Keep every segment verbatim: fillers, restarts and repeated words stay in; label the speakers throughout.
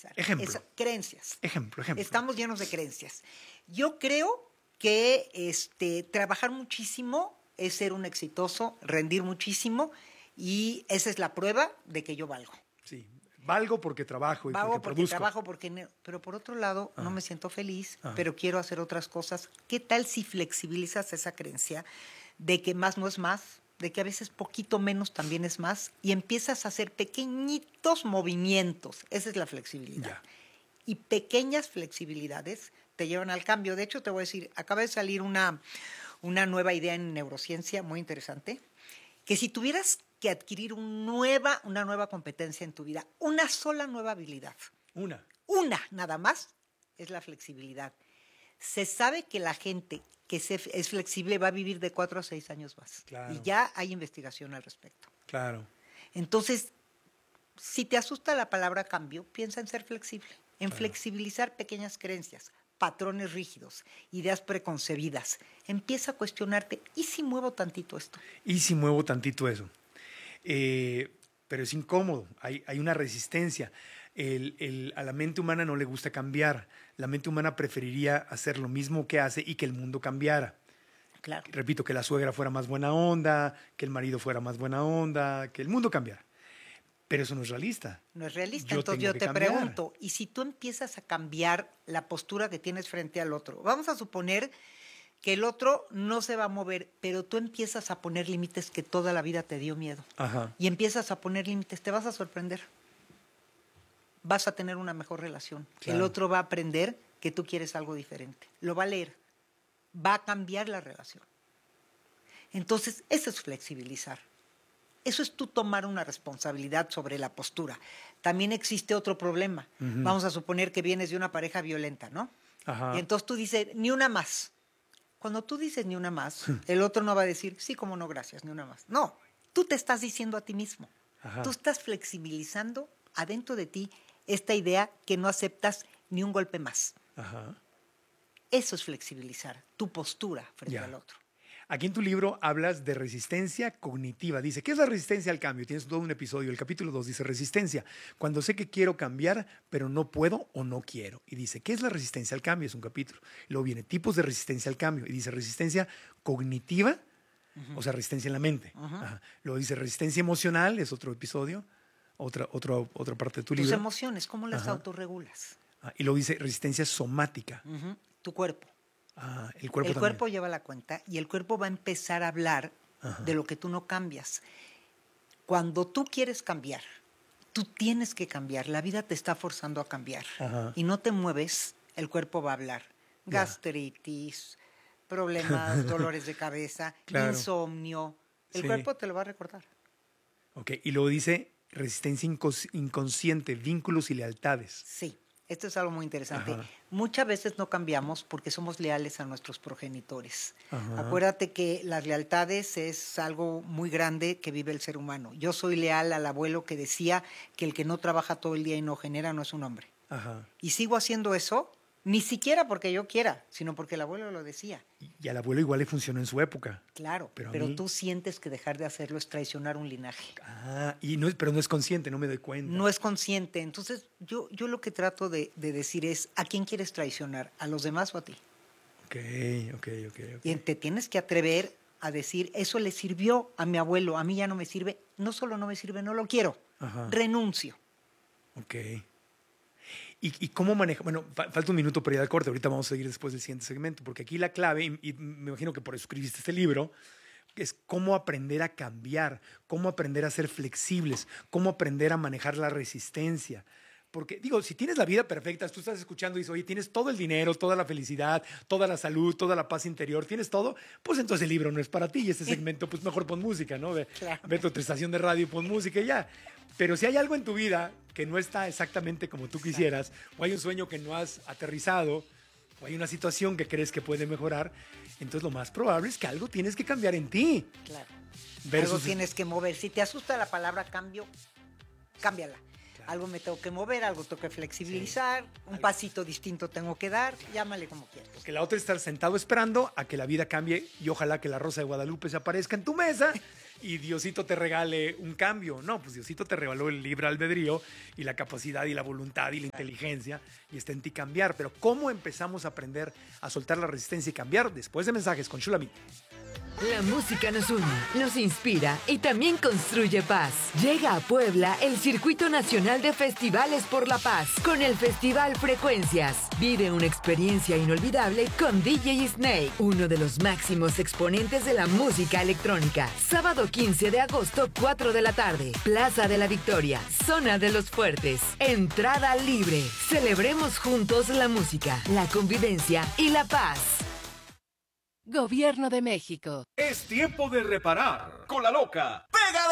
Speaker 1: flexibilizar.
Speaker 2: Ejemplo.
Speaker 1: Es, creencias.
Speaker 2: Ejemplo, ejemplo.
Speaker 1: Estamos llenos de creencias. Yo creo que este, trabajar muchísimo es ser un exitoso, rendir muchísimo, y esa es la prueba de que yo valgo.
Speaker 2: Sí, valgo porque trabajo y
Speaker 1: Valgo
Speaker 2: porque,
Speaker 1: porque
Speaker 2: produzco.
Speaker 1: trabajo, porque pero por otro lado
Speaker 2: Ah.
Speaker 1: no me siento feliz,
Speaker 2: Ah.
Speaker 1: pero quiero hacer otras cosas. ¿Qué tal si flexibilizas esa creencia de que más no es más, de que a veces poquito menos también es más, y empiezas a hacer pequeñitos movimientos? Esa es la flexibilidad.
Speaker 2: Ya.
Speaker 1: Y pequeñas flexibilidades te llevan al cambio. De hecho, te voy a decir, acaba de salir una, una nueva idea en neurociencia muy interesante, que si tuvieras que adquirir un nueva, una nueva competencia en tu vida, una sola nueva habilidad,
Speaker 2: Una.
Speaker 1: una nada más, es la flexibilidad. Se sabe que la gente que se, es flexible va a vivir de cuatro a seis años más.
Speaker 2: Claro.
Speaker 1: Y ya hay investigación al respecto.
Speaker 2: Claro.
Speaker 1: Entonces, si te asusta la palabra cambio, piensa en ser flexible, en
Speaker 2: Claro.
Speaker 1: flexibilizar pequeñas creencias, patrones rígidos, ideas preconcebidas. Empieza a cuestionarte, ¿y si muevo tantito esto?
Speaker 2: Y si muevo tantito eso. Eh, pero es incómodo, hay, hay una resistencia. El, el, a la mente humana no le gusta cambiar. La mente humana preferiría hacer lo mismo que hace y que el mundo cambiara.
Speaker 1: Claro.
Speaker 2: Repito, que la suegra fuera más buena onda, que el marido fuera más buena onda, que el mundo cambiara. Pero eso no es realista.
Speaker 1: No es realista.
Speaker 2: Yo
Speaker 1: Entonces
Speaker 2: tengo
Speaker 1: yo
Speaker 2: que
Speaker 1: te
Speaker 2: cambiar.
Speaker 1: pregunto, ¿y si tú empiezas a cambiar la postura que tienes frente al otro? Vamos a suponer que el otro no se va a mover, pero tú empiezas a poner límites que toda la vida te dio miedo.
Speaker 2: Ajá.
Speaker 1: Y empiezas a poner límites, te vas a sorprender. Vas a tener una mejor relación.
Speaker 2: Claro.
Speaker 1: El otro va a aprender que tú quieres algo diferente. Lo va a leer. Va a cambiar la relación. Entonces, eso es flexibilizar. Eso es tú tomar una responsabilidad sobre la postura. También existe otro problema.
Speaker 2: Uh-huh.
Speaker 1: Vamos a suponer que vienes de una pareja violenta, ¿no?
Speaker 2: Ajá.
Speaker 1: Y entonces tú dices, ni una más. Cuando tú dices ni una más, el otro no va a decir, sí, como no, gracias, ni una más. No, tú te estás diciendo a ti mismo.
Speaker 2: Ajá.
Speaker 1: Tú estás flexibilizando adentro de ti esta idea que no aceptas ni un golpe más.
Speaker 2: Ajá.
Speaker 1: Eso es flexibilizar tu postura frente
Speaker 2: Ya.
Speaker 1: al otro.
Speaker 2: Aquí en tu libro hablas de resistencia cognitiva. Dice, ¿qué es la resistencia al cambio? Tienes todo un episodio. El capítulo dos dice, resistencia. Cuando sé que quiero cambiar, pero no puedo o no quiero. Y dice, ¿qué es la resistencia al cambio? Es un capítulo. Luego viene tipos de resistencia al cambio. Y dice, resistencia cognitiva, uh-huh. o sea, resistencia en la mente. Uh-huh. Ajá. Luego dice, resistencia emocional, es otro episodio, otra, otra, otra parte de tu
Speaker 1: Tus
Speaker 2: libro.
Speaker 1: Tus emociones, ¿cómo las
Speaker 2: Ajá.
Speaker 1: autorregulas?
Speaker 2: Ah, y luego dice, resistencia somática.
Speaker 1: Uh-huh. Tu cuerpo.
Speaker 2: Ah, el cuerpo
Speaker 1: El
Speaker 2: también.
Speaker 1: cuerpo lleva la cuenta y el cuerpo va a empezar a hablar Ajá. de lo que tú no cambias. Cuando tú quieres cambiar, tú tienes que cambiar. La vida te está forzando a cambiar.
Speaker 2: Ajá.
Speaker 1: Y no te mueves, el cuerpo va a hablar. Gastritis, problemas, dolores de cabeza, claro. insomnio. El sí. cuerpo te lo va a recordar.
Speaker 2: Ok, y luego dice resistencia incons- inconsciente, vínculos y lealtades.
Speaker 1: Sí. Esto es algo muy interesante.
Speaker 2: Ajá.
Speaker 1: Muchas veces no cambiamos porque somos leales a nuestros progenitores.
Speaker 2: Ajá.
Speaker 1: Acuérdate que las lealtades es algo muy grande que vive el ser humano. Yo soy leal al abuelo que decía que el que no trabaja todo el día y no genera no es un hombre.
Speaker 2: Ajá.
Speaker 1: Y sigo haciendo eso, ni siquiera porque yo quiera, sino porque el abuelo lo decía.
Speaker 2: Y al abuelo igual le funcionó en su época.
Speaker 1: Claro, pero, pero mí... tú sientes que dejar de hacerlo es traicionar un linaje.
Speaker 2: Ah, y no es, pero no es consciente, no me doy cuenta.
Speaker 1: No es consciente. Entonces, yo, yo lo que trato de, de decir es, ¿a quién quieres traicionar? ¿A los demás o a ti?
Speaker 2: Ok, ok, ok. okay.
Speaker 1: Y te tienes que atrever a decir, eso le sirvió a mi abuelo, a mí ya no me sirve. No solo no me sirve, no lo quiero.
Speaker 2: Ajá.
Speaker 1: Renuncio.
Speaker 2: Ok. ¿Y, ¿Y cómo maneja? Bueno, fa- falta un minuto para ir al corte. Ahorita vamos a seguir después del siguiente segmento, porque aquí la clave, y, y me imagino que por eso escribiste este libro, es cómo aprender a cambiar, cómo aprender a ser flexibles, cómo aprender a manejar la resistencia. Porque, digo, si tienes la vida perfecta, tú estás escuchando y dices, oye, tienes todo el dinero, toda la felicidad, toda la salud, toda la paz interior, tienes todo, pues entonces el libro no es para ti y este segmento, pues mejor pon música, ¿no? Ve,
Speaker 1: Claro.
Speaker 2: ve tu otra estación de radio y pon música y ya. Pero si hay algo en tu vida que no está exactamente como tú quisieras, o hay un sueño que no has aterrizado, o hay una situación que crees que puede mejorar, entonces lo más probable es que algo tienes que cambiar en ti.
Speaker 1: Claro.
Speaker 2: Versus...
Speaker 1: Algo tienes que mover. Si te asusta la palabra cambio, cámbiala. Claro. Algo me tengo que mover, algo tengo que flexibilizar, sí. un algo. pasito distinto tengo que dar, llámale como quieras.
Speaker 2: Porque la otra es estar sentado esperando a que la vida cambie y ojalá que la rosa de Guadalupe se aparezca en tu mesa y Diosito te regale un cambio. No, pues Diosito te regaló el libre albedrío y la capacidad y la voluntad y la inteligencia y está en ti cambiar. Pero ¿cómo empezamos a aprender a soltar la resistencia y cambiar? Después de mensajes con Shulamit.
Speaker 3: La música nos une, nos inspira y también construye paz. Llega a Puebla el Circuito Nacional de Festivales por la Paz con el Festival Frecuencias. Vive una experiencia inolvidable con D J Snake, uno de los máximos exponentes de la música electrónica. Sábado quince de agosto, cuatro de la tarde. Plaza de la Victoria, Zona de los Fuertes. Entrada libre. Celebremos juntos la música, la convivencia y la paz.
Speaker 4: Gobierno de México.
Speaker 5: Es tiempo de reparar con la loca Pega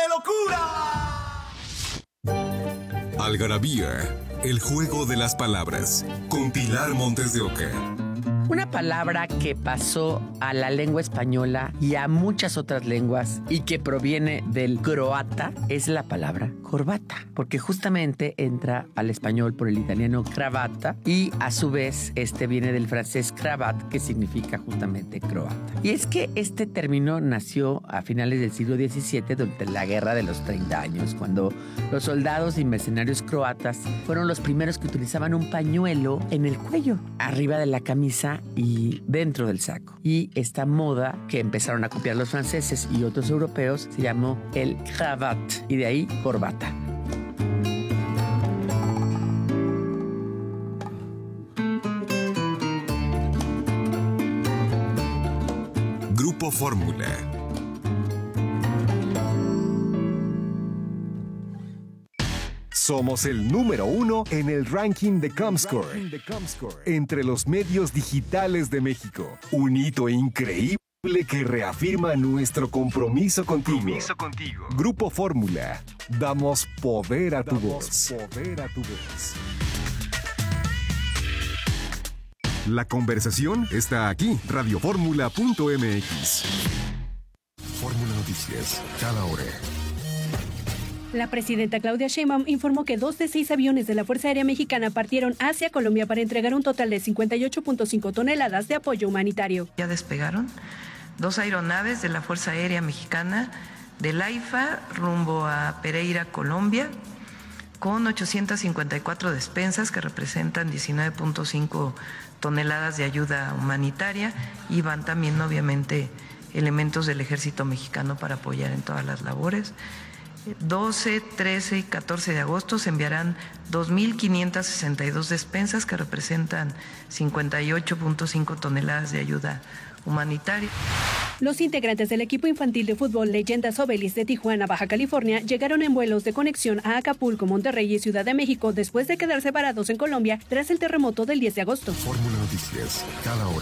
Speaker 5: de Locura.
Speaker 6: Algarabía, el juego de las palabras, con Pilar Montes de Oca.
Speaker 7: Una palabra que pasó a la lengua española y a muchas otras lenguas y que proviene del croata es la palabra corbata, porque justamente entra al español por el italiano cravata y a su vez este viene del francés cravat, que significa justamente croata. Y es que este término nació a finales del siglo diecisiete durante la Guerra de los treinta años, cuando los soldados y mercenarios croatas fueron los primeros que utilizaban un pañuelo en el cuello, arriba de la camisa y dentro del saco. Y esta moda que empezaron a copiar los franceses y otros europeos se llamó el cravate y de ahí corbata.
Speaker 6: Grupo Fórmula.
Speaker 8: Somos el número uno en el ranking de Comscore, entre los medios digitales de México. Un hito increíble que reafirma nuestro compromiso contigo. Compromiso contigo. Grupo Fórmula. Damos poder a tu voz. Poder a tu voz.
Speaker 6: La conversación está aquí. Radioformula punto m x. Fórmula Noticias. Cada hora.
Speaker 9: La presidenta Claudia Sheinbaum informó que dos de seis aviones de la Fuerza Aérea Mexicana partieron hacia Colombia para entregar un total de cincuenta y ocho punto cinco toneladas de apoyo humanitario.
Speaker 10: Ya despegaron dos aeronaves de la Fuerza Aérea Mexicana del AIFA rumbo a Pereira, Colombia, con ochocientas cincuenta y cuatro despensas que representan diecinueve punto cinco toneladas de ayuda humanitaria, y van también obviamente elementos del Ejército Mexicano para apoyar en todas las labores. doce, trece y catorce de agosto se enviarán dos mil quinientas sesenta y dos despensas que representan cincuenta y ocho punto cinco toneladas de ayuda humanitaria.
Speaker 9: Los integrantes del equipo infantil de fútbol Leyendas Obelis de Tijuana, Baja California, llegaron en vuelos de conexión a Acapulco, Monterrey y Ciudad de México después de quedar separados en Colombia tras el terremoto del diez de agosto.
Speaker 6: Fórmula Noticias, cada hora.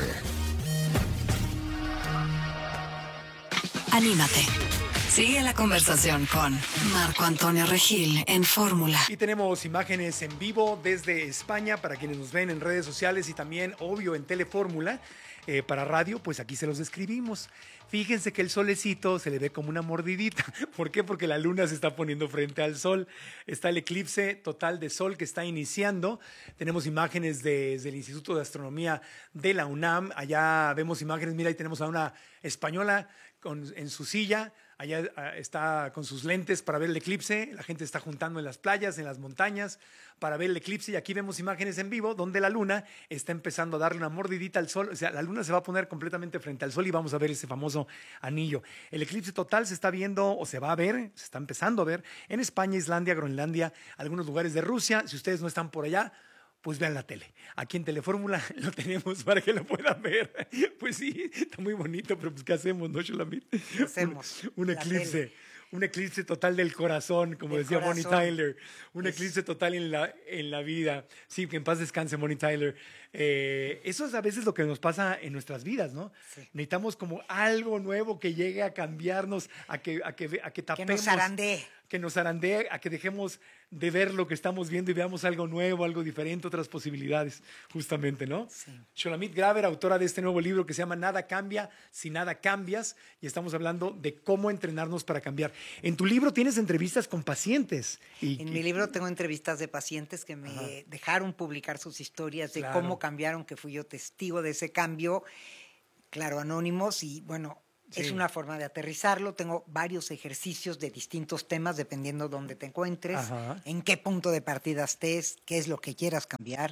Speaker 4: Anímate. Sigue la conversación con Marco Antonio Regil en Fórmula.
Speaker 2: Y tenemos imágenes en vivo desde España para quienes nos ven en redes sociales y también, obvio, en Telefórmula. Eh, para radio, pues aquí se los describimos. Fíjense que el solecito se le ve como una mordidita. ¿Por qué? Porque la luna se está poniendo frente al sol. Está el eclipse total de sol que está iniciando. Tenemos imágenes de, desde el Instituto de Astronomía de la UNAM. Allá vemos imágenes, mira, ahí tenemos a una española con, en su silla. Allá está con sus lentes para ver el eclipse. La gente está juntando en las playas, en las montañas, para ver el eclipse. Y aquí vemos imágenes en vivo donde la luna está empezando a darle una mordidita al sol. O sea, la luna se va a poner completamente frente al sol y vamos a ver ese famoso anillo. El eclipse total se está viendo o se va a ver, se está empezando a ver en España, Islandia, Groenlandia, algunos lugares de Rusia. Si ustedes no están por allá, pues vean la tele. Aquí en Telefórmula lo tenemos para que lo puedan ver. Pues sí, está muy bonito, pero pues ¿qué hacemos, no, Shulamit?
Speaker 1: ¿Qué hacemos?
Speaker 2: Un, un eclipse. Un eclipse total del corazón, como
Speaker 1: del
Speaker 2: decía
Speaker 1: corazón.
Speaker 2: Bonnie Tyler. Un
Speaker 1: Es...
Speaker 2: eclipse total en la, en la vida. Sí, que en paz descanse Bonnie Tyler. Eh, eso es a veces lo que nos pasa en nuestras vidas, ¿no? Sí. Necesitamos como algo nuevo que llegue a cambiarnos, a que, a que, a que tapemos.
Speaker 1: Que nos zarandee.
Speaker 2: Que nos zarandee, a que dejemos de ver lo que estamos viendo y veamos algo nuevo, algo diferente, otras posibilidades, justamente, ¿no? Sí. Shulamit Graver, autora de este nuevo libro que se llama Nada cambia si nada cambias, y estamos hablando de cómo entrenarnos para cambiar. En tu libro tienes entrevistas con pacientes. Y,
Speaker 1: en
Speaker 2: y...
Speaker 1: mi libro tengo entrevistas de pacientes que me Ajá. dejaron publicar sus historias de claro. cómo cambiaron, que fui yo testigo de ese cambio, claro, anónimos, y bueno,
Speaker 2: Sí.
Speaker 1: Es una forma de aterrizarlo. Tengo varios ejercicios de distintos temas, dependiendo dónde te encuentres,
Speaker 2: Ajá.
Speaker 1: en qué punto de partida estés, qué es lo que quieras cambiar.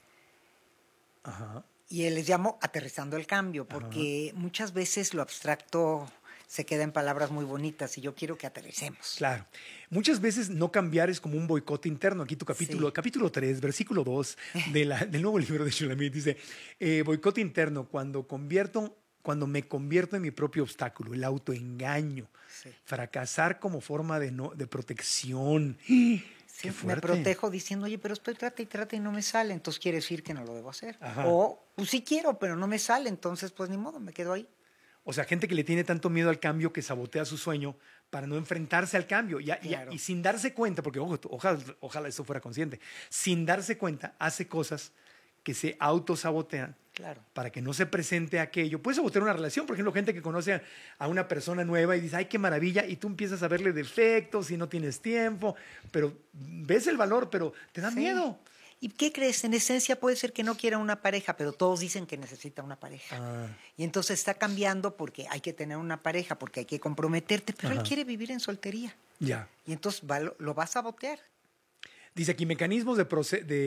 Speaker 2: Ajá.
Speaker 1: Y les llamo aterrizando el cambio, porque Ajá. muchas veces lo abstracto se queda en palabras muy bonitas y yo quiero que aterricemos.
Speaker 2: Claro. Muchas veces no cambiar es como un boicot interno. Aquí tu capítulo, sí. capítulo tres, versículo dos de la, del nuevo libro de Shulamit dice, eh, boicot interno, cuando convierto, cuando me convierto en mi propio obstáculo, el autoengaño, sí. fracasar como forma de, no, de protección.
Speaker 1: Sí, me protejo diciendo, oye, pero estoy trata y trata y no me sale, entonces quiere decir que no lo debo hacer.
Speaker 2: Ajá.
Speaker 1: O, pues sí quiero, pero no me sale, entonces pues ni modo, me quedo ahí.
Speaker 2: O sea, gente que le tiene tanto miedo al cambio que sabotea su sueño para no enfrentarse al cambio. Y, claro. y, y sin darse cuenta, porque ojo, ojalá, ojalá eso fuera consciente, sin darse cuenta hace cosas que se autosabotean
Speaker 1: claro.
Speaker 2: para que no se presente aquello. Puedes sabotear una relación, por ejemplo, gente que conoce a una persona nueva y dice, ay, qué maravilla, y tú empiezas a verle defectos y no tienes tiempo, pero ves el valor, pero te da sí. miedo.
Speaker 1: ¿Y qué crees? En esencia puede ser que no quiera una pareja, pero todos dicen que necesita una pareja.
Speaker 2: Ah.
Speaker 1: Y entonces está cambiando porque hay que tener una pareja, porque hay que comprometerte, pero Ajá. él quiere vivir en soltería.
Speaker 2: Ya.
Speaker 1: Y entonces va, lo, lo va a sabotear.
Speaker 2: Dice aquí, mecanismos de,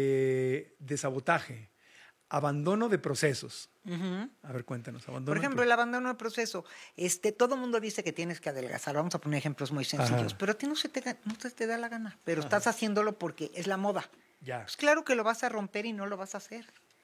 Speaker 2: de, de sabotaje, abandono de procesos.
Speaker 1: Uh-huh.
Speaker 2: A ver, cuéntanos. Abandono
Speaker 1: Por ejemplo, el abandono de proceso. Este, todo el mundo dice que tienes que adelgazar. Vamos a poner ejemplos muy sencillos.
Speaker 2: Ajá.
Speaker 1: Pero a ti no se te, no se te da la gana. Pero
Speaker 2: Ajá.
Speaker 1: estás haciéndolo porque es la moda.
Speaker 2: Ya.
Speaker 1: Pues claro que lo vas a romper y no lo vas a hacer.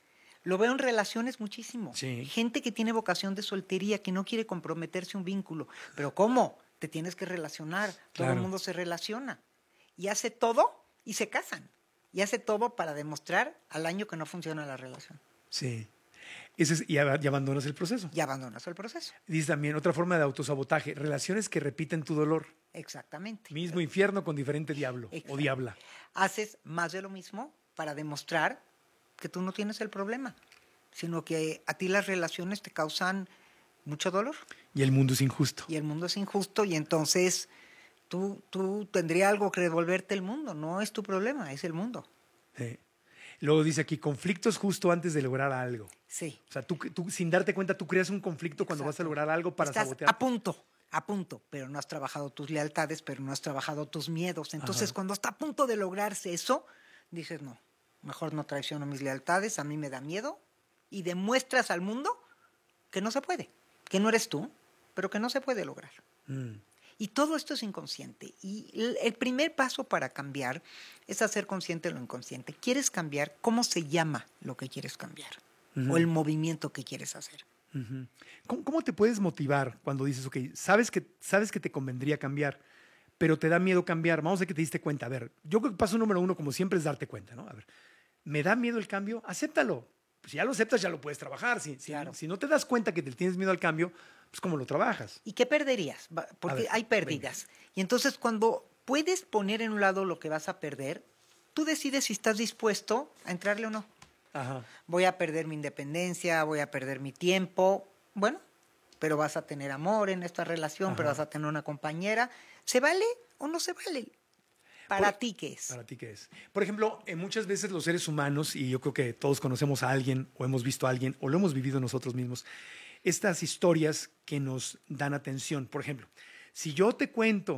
Speaker 1: Lo veo en relaciones muchísimo.
Speaker 2: Sí.
Speaker 1: Gente que tiene vocación de soltería, que no quiere comprometerse a un vínculo. Pero ¿cómo? Te tienes que relacionar. Claro. Todo el mundo se relaciona. Y hace todo y se casan. Y hace todo para demostrar al año que no funciona la relación.
Speaker 2: Sí. Ese es, y, y abandonas el proceso.
Speaker 1: Y abandonas el proceso.
Speaker 2: Dice también otra forma de autosabotaje, relaciones que repiten tu dolor.
Speaker 1: Exactamente.
Speaker 2: Mismo infierno con diferente diablo Exacto. o diabla.
Speaker 1: Haces más de lo mismo para demostrar que tú no tienes el problema, sino que a ti las relaciones te causan mucho dolor.
Speaker 2: Y el mundo es injusto.
Speaker 1: Y el mundo es injusto y entonces tú, tú tendrías algo que devolverte el mundo. No es tu problema, es el mundo.
Speaker 2: Sí. Luego dice aquí, conflictos justo antes de lograr algo.
Speaker 1: Sí.
Speaker 2: O sea, tú, tú sin darte cuenta, tú creas un conflicto Exacto. cuando vas a lograr algo para
Speaker 1: Estás
Speaker 2: sabotear.
Speaker 1: a punto, a punto, pero no has trabajado tus lealtades, pero no has trabajado tus miedos. Entonces, Ajá. cuando está a punto de lograrse eso, dices, no, mejor no traiciono mis lealtades, a mí me da miedo, y demuestras al mundo que no se puede, que no eres tú, pero que no se puede lograr.
Speaker 2: Mm.
Speaker 1: Y todo esto es inconsciente. Y el primer paso para cambiar es hacer consciente lo inconsciente. ¿Quieres cambiar? ¿Cómo se llama lo que quieres cambiar? Uh-huh. O el movimiento que quieres hacer.
Speaker 2: Uh-huh. ¿Cómo, ¿Cómo te puedes motivar cuando dices, ok, sabes que, sabes que te convendría cambiar, pero te da miedo cambiar? Vamos a ver que te diste cuenta. A ver, yo creo que paso número uno, como siempre, es darte cuenta, ¿no? A ver, ¿me da miedo el cambio? Acéptalo. Pues si ya lo aceptas, ya lo puedes trabajar. Si,
Speaker 1: claro.
Speaker 2: si, si no te das cuenta que te tienes miedo al cambio, pues ¿cómo lo trabajas?
Speaker 1: ¿Y qué perderías? Porque ver, hay pérdidas. Venga. Y entonces cuando puedes poner en un lado lo que vas a perder, tú decides si estás dispuesto a entrarle o no.
Speaker 2: Ajá.
Speaker 1: Voy a perder mi independencia, voy a perder mi tiempo. Bueno, pero vas a tener amor en esta relación, Ajá. pero vas a tener una compañera. ¿Se vale o no se vale? ¿Para
Speaker 2: Por,
Speaker 1: ti qué es?
Speaker 2: ¿Para ti qué es? Por ejemplo, eh, muchas veces los seres humanos, y yo creo que todos conocemos a alguien, o hemos visto a alguien, o lo hemos vivido nosotros mismos, estas historias que nos dan atención. Por ejemplo, si yo te cuento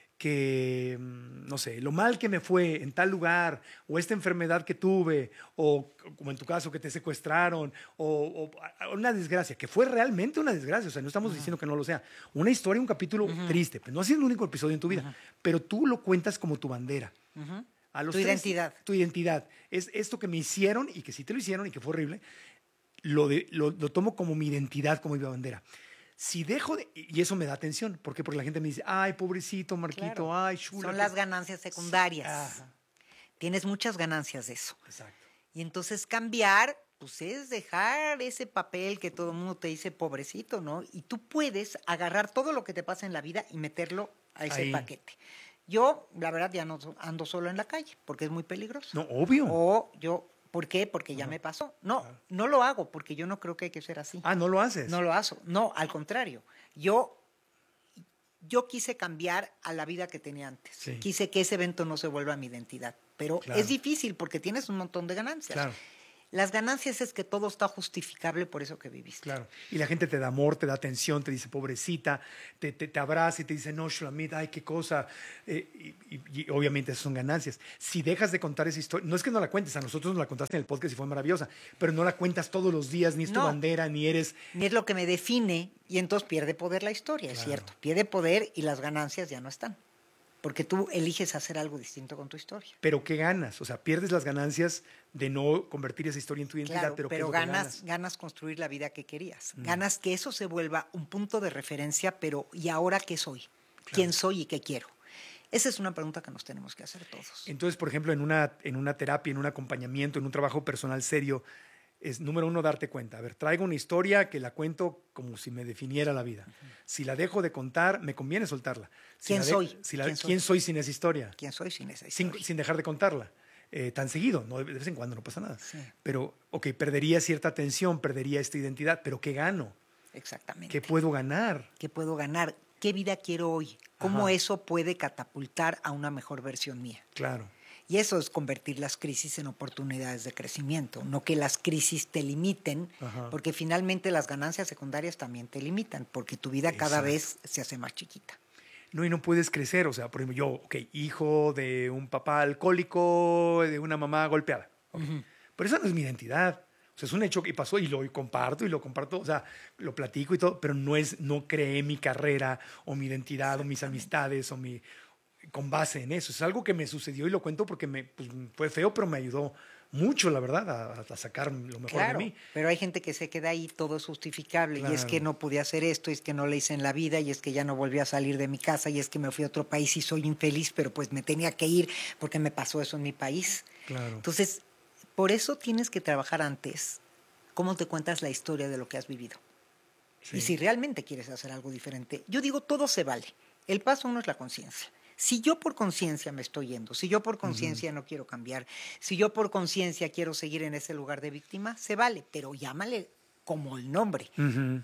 Speaker 2: que, no sé, lo mal que me fue en tal lugar, o esta enfermedad que tuve, o como en tu caso, que te secuestraron, o, o una desgracia, que fue realmente una desgracia, o sea, no estamos uh-huh. diciendo que no lo sea, una historia, un capítulo uh-huh. triste, pero no ha sido el único episodio en tu vida, uh-huh. pero tú lo cuentas como tu bandera.
Speaker 1: Uh-huh.
Speaker 2: A los
Speaker 1: tu
Speaker 2: tres,
Speaker 1: identidad.
Speaker 2: Tu identidad. Es esto que me hicieron, y que sí te lo hicieron, y que fue horrible, lo, de, lo, lo tomo como mi identidad, como mi bandera. Si dejo de... Y eso me da atención. ¿Por qué? Porque la gente me dice, ay, pobrecito, Marquito, claro. ay, chula.
Speaker 1: Son
Speaker 2: que...
Speaker 1: las ganancias secundarias.
Speaker 2: Sí. Ajá.
Speaker 1: Tienes muchas ganancias de eso.
Speaker 2: Exacto.
Speaker 1: Y entonces cambiar, pues es dejar ese papel que todo el mundo te dice, pobrecito, ¿no? Y tú puedes agarrar todo lo que te pasa en la vida y meterlo a ese Ahí. paquete. Yo, la verdad, ya no ando solo en la calle, porque es muy peligroso.
Speaker 2: No, obvio.
Speaker 1: O yo... ¿Por qué? Porque ya uh-huh. me pasó. No, uh-huh. no lo hago porque yo no creo que hay que ser así.
Speaker 2: Ah, ¿no lo haces?
Speaker 1: No lo hago. No, al contrario. Yo, yo quise cambiar a la vida que tenía antes.
Speaker 2: Sí.
Speaker 1: Quise que ese evento no se vuelva mi identidad. Pero claro. es difícil porque tienes un montón de ganancias.
Speaker 2: Claro.
Speaker 1: Las ganancias es que todo está justificable por eso que viviste.
Speaker 2: Claro. Y la gente te da amor, te da atención, te dice pobrecita, te, te, te abraza y te dice no, Shulamit, ay, qué cosa. Eh, y, y, y obviamente esas son ganancias. Si dejas de contar esa historia, no es que no la cuentes, a nosotros nos la contaste en el podcast y fue maravillosa, pero no la cuentas todos los días, ni es tu
Speaker 1: No.
Speaker 2: bandera, ni eres...
Speaker 1: Ni es lo que me define y entonces pierde poder la historia, es
Speaker 2: Claro.
Speaker 1: cierto. Pierde poder y las ganancias ya no están. Porque tú eliges hacer algo distinto con tu historia.
Speaker 2: Pero ¿qué ganas? O sea, pierdes las ganancias de no convertir esa historia en tu identidad,
Speaker 1: Claro,
Speaker 2: pero,
Speaker 1: pero,
Speaker 2: ¿qué es lo que
Speaker 1: ganas,
Speaker 2: ganas?
Speaker 1: ganas construir la vida que querías.
Speaker 2: Mm.
Speaker 1: Ganas que eso se vuelva un punto de referencia, pero ¿y ahora qué soy? ¿Quién soy y qué quiero? Esa es una pregunta que nos tenemos que hacer todos.
Speaker 2: Entonces, por ejemplo, en una, en una terapia, en un acompañamiento, en un trabajo personal serio, es número uno darte cuenta. A ver, traigo una historia que la cuento como si me definiera la vida. Uh-huh. Si la dejo de contar, me conviene soltarla. Si
Speaker 1: ¿Quién
Speaker 2: de,
Speaker 1: soy?
Speaker 2: Si la,
Speaker 1: ¿Quién,
Speaker 2: ¿Quién
Speaker 1: soy?
Speaker 2: soy sin esa historia?
Speaker 1: ¿Quién soy sin esa historia?
Speaker 2: Sin, sin dejar de contarla. Eh, tan seguido, no, de vez en cuando no pasa nada.
Speaker 1: Sí.
Speaker 2: Pero, ok, perdería cierta atención, perdería esta identidad, pero ¿qué gano?
Speaker 1: Exactamente.
Speaker 2: ¿Qué puedo ganar?
Speaker 1: ¿Qué puedo ganar? ¿Qué vida quiero hoy? ¿Cómo
Speaker 2: Ajá.
Speaker 1: eso puede catapultar a una mejor versión mía?
Speaker 2: Claro.
Speaker 1: Y eso es convertir las crisis en oportunidades de crecimiento, no que las crisis te limiten,
Speaker 2: Ajá.
Speaker 1: porque finalmente las ganancias secundarias también te limitan, porque tu vida cada
Speaker 2: Exacto.
Speaker 1: vez se hace más chiquita.
Speaker 2: No, y no puedes crecer. O sea, por ejemplo, yo, ok, hijo de un papá alcohólico, de una mamá golpeada. Okay. Uh-huh. Pero esa no es mi identidad. O sea, es un hecho que pasó y lo comparto y lo comparto, o sea, lo platico y todo, pero no es, no creé mi carrera o mi identidad o mis amistades o mi... con base en eso. Es algo que me sucedió y lo cuento porque me, pues, fue feo, pero me ayudó mucho, la verdad, a, a sacar lo mejor
Speaker 1: claro,
Speaker 2: de mí.
Speaker 1: Pero hay gente que se queda ahí, todo es justificable.
Speaker 2: Claro.
Speaker 1: Y es que no pude hacer esto, y es que no le hice en la vida, y es que ya no volví a salir de mi casa, y es que me fui a otro país y soy infeliz, pero pues me tenía que ir porque me pasó eso en mi país.
Speaker 2: Claro.
Speaker 1: Entonces, por eso tienes que trabajar antes cómo te cuentas la historia de lo que has vivido. Sí. Y si realmente quieres hacer algo diferente, yo digo, todo se vale. El paso uno es la conciencia. Si yo por conciencia me estoy yendo, si yo por conciencia uh-huh. no quiero cambiar, si yo por conciencia quiero seguir en ese lugar de víctima, se vale, pero llámale como el nombre.
Speaker 2: Uh-huh.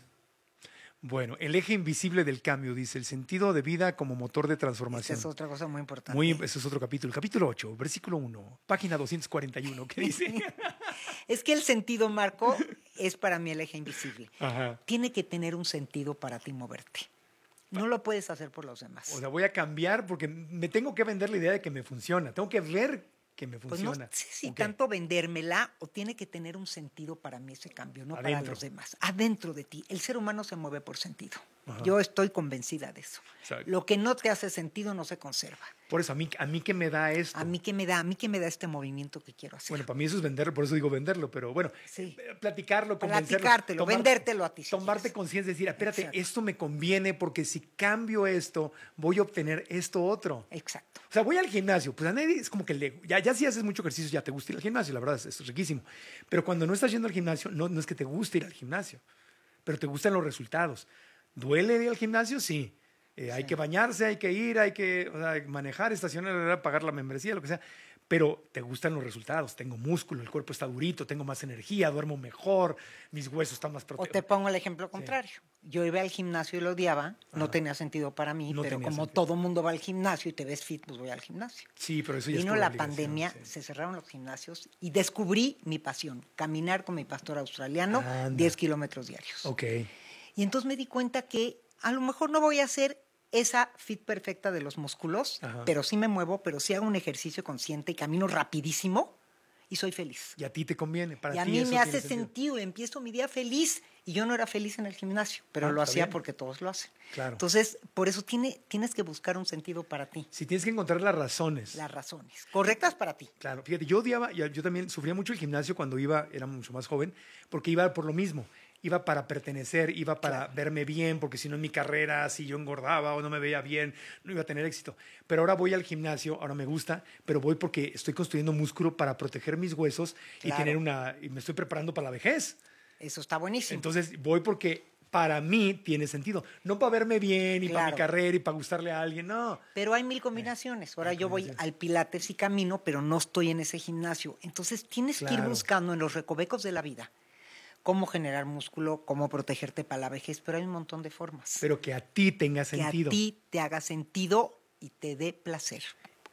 Speaker 2: Bueno, el eje invisible del cambio, dice, el sentido de vida como motor de transformación.
Speaker 1: Esa es otra cosa muy importante.
Speaker 2: Muy, ese es otro capítulo. Capítulo ocho, versículo uno, página doscientos cuarenta y uno, ¿qué dice?
Speaker 1: Es que el sentido, Marco, es para mí el eje invisible.
Speaker 2: Ajá.
Speaker 1: Tiene que tener un sentido para ti moverte. No lo puedes hacer por los demás.
Speaker 2: O sea, voy a cambiar porque me tengo que vender la idea de que me funciona. Tengo que ver que me funciona.
Speaker 1: Pues no sé si
Speaker 2: okay.
Speaker 1: tanto vendérmela o tiene que tener un sentido para mí ese cambio, no
Speaker 2: Adentro.
Speaker 1: para los demás. Adentro de ti. El ser humano se mueve por sentido.
Speaker 2: Ajá.
Speaker 1: Yo estoy convencida de eso.
Speaker 2: Exacto.
Speaker 1: Lo que no te hace sentido no se conserva.
Speaker 2: Por eso, a mí, a mí que me da esto.
Speaker 1: A mí que me da, a mí que me da este movimiento que quiero hacer.
Speaker 2: Bueno, para mí eso es venderlo, por eso digo venderlo, pero bueno,
Speaker 1: sí.
Speaker 2: platicarlo, convencerlo.
Speaker 1: Platicártelo, tomar, vendértelo a ti. Si
Speaker 2: tomarte conciencia, decir, espérate, Exacto. esto me conviene porque si cambio esto, voy a obtener esto otro.
Speaker 1: Exacto.
Speaker 2: O sea, voy al gimnasio, pues a nadie es como que le, ya, ya si haces mucho ejercicio, ya te gusta ir al gimnasio, la verdad, es, es riquísimo. Pero cuando no estás yendo al gimnasio, no, no es que te guste ir al gimnasio, pero te gustan los resultados. ¿Duele ir al gimnasio? Sí. Eh, sí. Hay que bañarse, hay que ir, hay que o sea, manejar, estacionar, pagar la membresía, lo que sea. Pero te gustan los resultados. Tengo músculo, el cuerpo está durito, tengo más energía, duermo mejor, mis huesos están más protegidos.
Speaker 1: O te pongo el ejemplo contrario. Sí. Yo iba al gimnasio y lo odiaba, Ajá. no tenía sentido para mí, no pero como sentido. Todo mundo va al gimnasio y te ves fit, pues voy al gimnasio.
Speaker 2: Sí, pero eso ya
Speaker 1: Vino
Speaker 2: es
Speaker 1: la pandemia,
Speaker 2: sí.
Speaker 1: se cerraron los gimnasios y descubrí mi pasión, caminar con mi pastor australiano, Anda. diez kilómetros diarios.
Speaker 2: Ok.
Speaker 1: Y entonces me di cuenta que a lo mejor no voy a hacer esa fit perfecta de los músculos, Ajá. pero sí me muevo, pero sí hago un ejercicio consciente y camino rapidísimo y soy feliz.
Speaker 2: Y a ti te conviene. Para
Speaker 1: y a
Speaker 2: ti
Speaker 1: mí
Speaker 2: eso
Speaker 1: me hace
Speaker 2: sentido.
Speaker 1: sentido, empiezo mi día feliz y yo no era feliz en el gimnasio, pero
Speaker 2: ah,
Speaker 1: lo hacía
Speaker 2: bien.
Speaker 1: porque todos lo hacen.
Speaker 2: Claro.
Speaker 1: Entonces, por eso tiene, tienes que buscar un sentido para ti.
Speaker 2: Sí, tienes que encontrar las razones.
Speaker 1: Las razones, correctas para ti.
Speaker 2: Claro, fíjate, yo odiaba, yo, yo también sufría mucho el gimnasio cuando iba, era mucho más joven, porque iba por lo mismo. Iba para pertenecer, iba para claro. verme bien, porque si no en mi carrera, si yo engordaba o no me veía bien, no iba a tener éxito. Pero ahora voy al gimnasio, ahora me gusta, pero voy porque estoy construyendo músculo para proteger mis huesos claro. y tener una, y me estoy preparando para la vejez.
Speaker 1: Eso está buenísimo.
Speaker 2: Entonces voy porque para mí tiene sentido. No para verme bien y
Speaker 1: claro.
Speaker 2: para mi carrera y para gustarle a alguien, no.
Speaker 1: Pero hay mil combinaciones. Ahora yo voy al Pilates y camino, pero no estoy en ese gimnasio. Entonces tienes claro. que ir buscando en los recovecos de la vida cómo generar músculo, cómo protegerte para la vejez, pero hay un montón de formas.
Speaker 2: Pero que a ti tenga
Speaker 1: que
Speaker 2: sentido.
Speaker 1: Que a ti te haga sentido y te dé placer.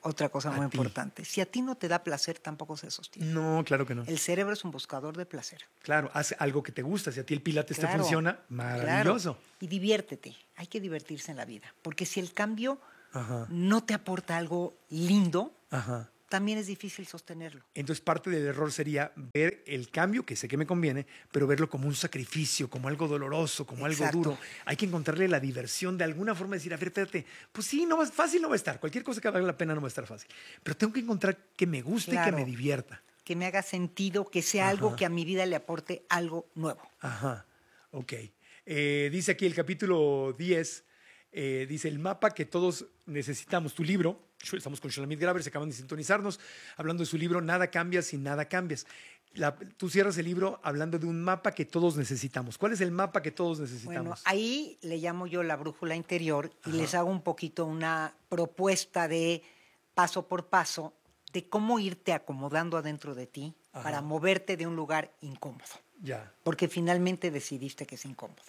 Speaker 1: otra cosa
Speaker 2: A
Speaker 1: muy
Speaker 2: ti.
Speaker 1: importante. Si a ti no te da placer, tampoco se sostiene.
Speaker 2: No, claro que no.
Speaker 1: El cerebro es un buscador de placer.
Speaker 2: Claro, haz algo que te gusta. Si a ti el pilates te
Speaker 1: Claro,
Speaker 2: funciona, maravilloso.
Speaker 1: claro. Y diviértete. Hay que divertirse en la vida. Porque si el cambio
Speaker 2: Ajá,
Speaker 1: no te aporta algo lindo,
Speaker 2: ajá.
Speaker 1: también es difícil sostenerlo.
Speaker 2: Entonces parte del error sería ver el cambio, que sé que me conviene, pero verlo como un sacrificio, como algo doloroso, como
Speaker 1: Exacto.
Speaker 2: algo duro. Hay que encontrarle la diversión de alguna forma, decir, a ver, espérate, pues sí, no va, fácil no va a estar, cualquier cosa que valga la pena no va a estar fácil, pero tengo que encontrar que me guste y
Speaker 1: Claro.
Speaker 2: que me divierta.
Speaker 1: Que me haga sentido, que sea
Speaker 2: Ajá.
Speaker 1: algo que a mi vida le aporte algo nuevo.
Speaker 2: Ajá, ok. Eh, dice aquí el capítulo diez, eh, dice el mapa que todos necesitamos, tu libro. Estamos con Shulamit Graber, se acaban de sintonizarnos, hablando de su libro Nada cambia si nada cambias. La- tú cierras el libro hablando de un mapa que todos necesitamos. ¿Cuál es el mapa que todos
Speaker 1: Bueno,
Speaker 2: necesitamos?
Speaker 1: ahí le llamo yo la brújula interior y
Speaker 2: Ajá.
Speaker 1: les hago un poquito una propuesta de paso por paso de cómo irte acomodando adentro de ti
Speaker 2: Ajá.
Speaker 1: para moverte de un lugar incómodo,
Speaker 2: Ya,
Speaker 1: porque finalmente decidiste que es incómodo.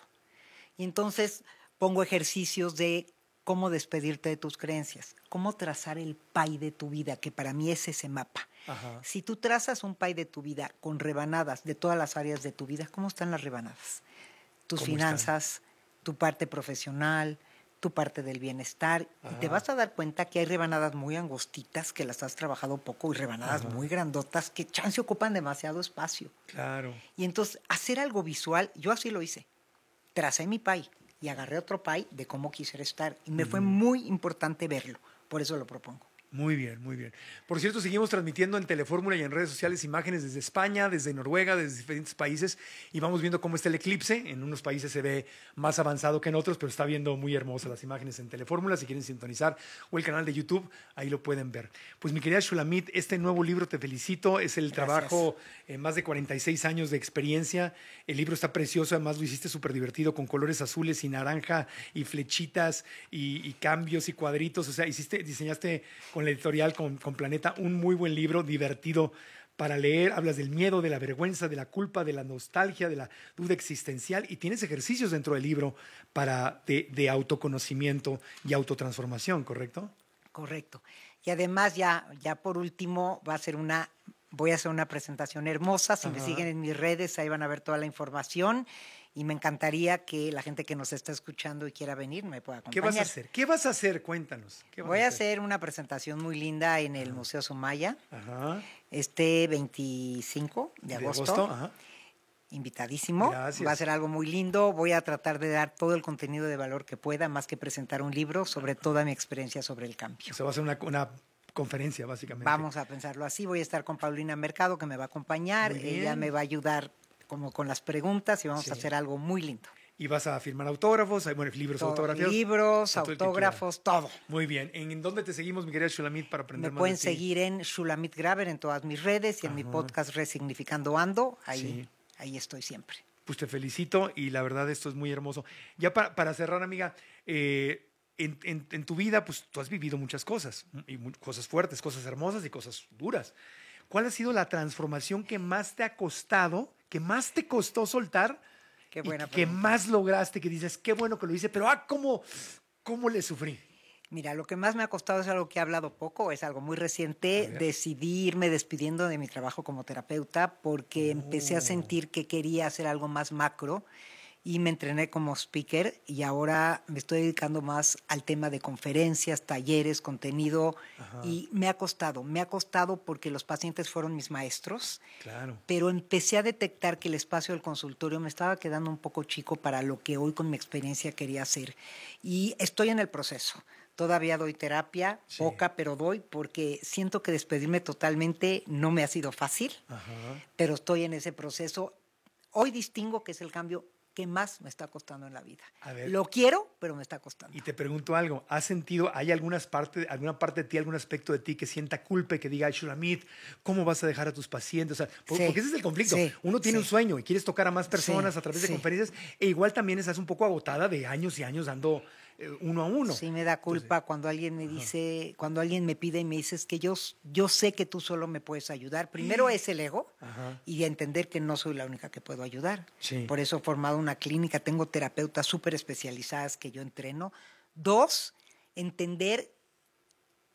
Speaker 1: Y entonces pongo ejercicios de cómo despedirte de tus creencias, cómo trazar el pie de tu vida, que para mí es ese mapa.
Speaker 2: ajá.
Speaker 1: Si tú trazas un pie de tu vida con rebanadas de todas las áreas de tu vida, ¿cómo están las rebanadas? Tus
Speaker 2: ¿Cómo
Speaker 1: finanzas, tu parte profesional, tu parte del bienestar. Y te
Speaker 2: Ajá.
Speaker 1: vas a dar cuenta que hay rebanadas muy angostitas que las has trabajado poco y rebanadas
Speaker 2: Ajá.
Speaker 1: muy grandotas que chance ocupan demasiado espacio.
Speaker 2: Claro.
Speaker 1: Y entonces hacer algo visual, yo así lo hice. Tracé mi pie y agarré otro pie de cómo quisiera estar. Y me fue muy importante verlo. Por eso lo propongo.
Speaker 2: Muy bien, muy bien. Por cierto, seguimos transmitiendo en Telefórmula y en redes sociales imágenes desde España, desde Noruega, desde diferentes países y vamos viendo cómo está el eclipse. En unos países se ve más avanzado que en otros, pero está viendo muy hermosas las imágenes en Telefórmula. Si quieren sintonizar o el canal de YouTube, ahí lo pueden ver. Pues mi querida Shulamit, este nuevo libro te felicito. Es el
Speaker 1: Gracias.
Speaker 2: trabajo, eh, más de cuarenta y seis años de experiencia. El libro está precioso, además lo hiciste súper divertido con colores azules y naranja y flechitas y, y cambios y cuadritos. O sea, hiciste, diseñaste con la editorial, con, con Planeta, un muy buen libro, divertido para leer. Hablas del miedo, de la vergüenza, de la culpa, de la nostalgia, de la duda existencial y tienes ejercicios dentro del libro para de, de autoconocimiento y autotransformación, ¿correcto?
Speaker 1: Correcto. Y además ya, ya por último va a ser una, voy a hacer una presentación hermosa. Si me
Speaker 2: Ajá.
Speaker 1: siguen en mis redes, ahí van a ver toda la información. Y me encantaría que la gente que nos está escuchando y quiera venir me pueda
Speaker 2: ¿Qué
Speaker 1: acompañar.
Speaker 2: vas a hacer? ¿Qué vas a hacer? Cuéntanos. ¿Qué vas
Speaker 1: Voy a hacer una presentación muy linda en el Museo Sumaya
Speaker 2: Ajá.
Speaker 1: este veinticinco de agosto.
Speaker 2: Ajá.
Speaker 1: Invitadísimo.
Speaker 2: Gracias.
Speaker 1: Va a ser algo muy lindo. Voy a tratar de dar todo el contenido de valor que pueda, más que presentar un libro sobre toda mi experiencia sobre el cambio.
Speaker 2: O sea, va a ser una, una conferencia, básicamente.
Speaker 1: Vamos a pensarlo así. Voy a estar con Paulina Mercado, que me va a acompañar.
Speaker 2: Muy bien.
Speaker 1: Ella me va a ayudar como con las preguntas y vamos
Speaker 2: Sí.
Speaker 1: a hacer algo muy lindo.
Speaker 2: Y vas a firmar autógrafos, hay, bueno, libros
Speaker 1: Todo,
Speaker 2: autografiados.
Speaker 1: libros,
Speaker 2: a todo el que
Speaker 1: autógrafos, todo.
Speaker 2: quiera. Muy bien. ¿En dónde te seguimos, mi querida Shulamit, para aprender
Speaker 1: Me
Speaker 2: más
Speaker 1: pueden
Speaker 2: de ti?
Speaker 1: seguir en Shulamit Graber en todas mis redes y en mi
Speaker 2: Ajá.
Speaker 1: podcast Resignificando Ando. Ahí,
Speaker 2: Sí.
Speaker 1: ahí estoy siempre.
Speaker 2: Pues te felicito y la verdad esto es muy hermoso. Ya para, para cerrar, amiga, eh, en, en- en tu vida, pues tú has vivido muchas cosas, y mu- cosas fuertes, cosas hermosas y cosas duras. ¿Cuál ha sido la transformación que más te ha costado, que más te costó soltar?
Speaker 1: Qué
Speaker 2: y
Speaker 1: buena
Speaker 2: que
Speaker 1: pregunta.
Speaker 2: más lograste, que dices, qué bueno que lo hice, pero ah, cómo, cómo le sufrí.
Speaker 1: Mira, lo que más me ha costado es algo que he hablado poco, es algo muy reciente.
Speaker 2: A ver.
Speaker 1: Decidí irme despidiendo de mi trabajo como terapeuta porque empecé a
Speaker 2: Oh.
Speaker 1: sentir que quería hacer algo más macro y me entrené como speaker y ahora me estoy dedicando más al tema de conferencias, talleres, contenido
Speaker 2: Ajá.
Speaker 1: y me ha costado, me ha costado porque los pacientes fueron mis maestros,
Speaker 2: Claro.
Speaker 1: pero empecé a detectar que el espacio del consultorio me estaba quedando un poco chico para lo que hoy con mi experiencia quería hacer y estoy en el proceso. Todavía doy terapia,
Speaker 2: Sí.
Speaker 1: poca, pero doy porque siento que despedirme totalmente no me ha sido fácil,
Speaker 2: Ajá.
Speaker 1: pero estoy en ese proceso. Hoy distingo que es el cambio que más me está costando en la vida.
Speaker 2: A ver.
Speaker 1: Lo quiero, pero me está costando.
Speaker 2: Y te pregunto algo, ¿has sentido, hay algunas parte, alguna parte de ti, algún aspecto de ti que sienta culpa y que diga, ay, Shulamit, ¿cómo vas a dejar a tus pacientes? O sea, por-
Speaker 1: Sí,
Speaker 2: porque ese es el conflicto.
Speaker 1: sí,
Speaker 2: Uno tiene
Speaker 1: sí.
Speaker 2: un sueño y quieres tocar a más personas
Speaker 1: Sí,
Speaker 2: a través de
Speaker 1: sí.
Speaker 2: conferencias e igual también estás un poco agotada de años y años dando eh, uno a uno.
Speaker 1: Sí, me da culpa cuando alguien me dice, cuando alguien me pide y me dice, es que yo, yo sé que tú solo me puedes ayudar. Primero es el ego
Speaker 2: Ajá.
Speaker 1: y entender que no soy la única que puedo ayudar.
Speaker 2: Sí.
Speaker 1: Por eso he formado una clínica, tengo terapeutas súper especializadas que yo entreno. Dos, entender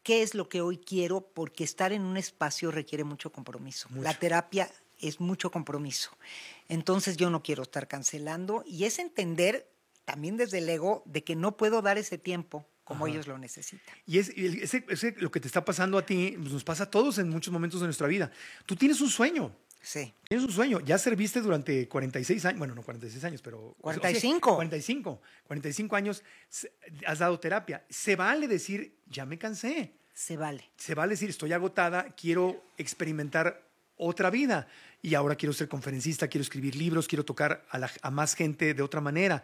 Speaker 1: qué es lo que hoy quiero, porque estar en un espacio requiere mucho compromiso. Mucho. La terapia es mucho compromiso. Entonces yo no quiero estar cancelando y es entender también desde el ego de que no puedo dar ese tiempo como Ajá. ellos lo necesitan.
Speaker 2: Y es, ese, ese, lo que te está pasando a ti, pues nos pasa a todos en muchos momentos de nuestra vida. Tú tienes un sueño.
Speaker 1: Sí.
Speaker 2: Tienes un sueño. Ya serviste durante cuarenta y seis años, bueno, no cuarenta y seis años, pero...
Speaker 1: cuarenta y cinco.
Speaker 2: O sea, cuarenta y cinco. cuarenta y cinco años has dado terapia. Se vale decir, ya me cansé.
Speaker 1: Se vale.
Speaker 2: Se vale decir, estoy agotada, quiero experimentar otra vida. Y ahora quiero ser conferencista, quiero escribir libros, quiero tocar a, la, a más gente de otra manera.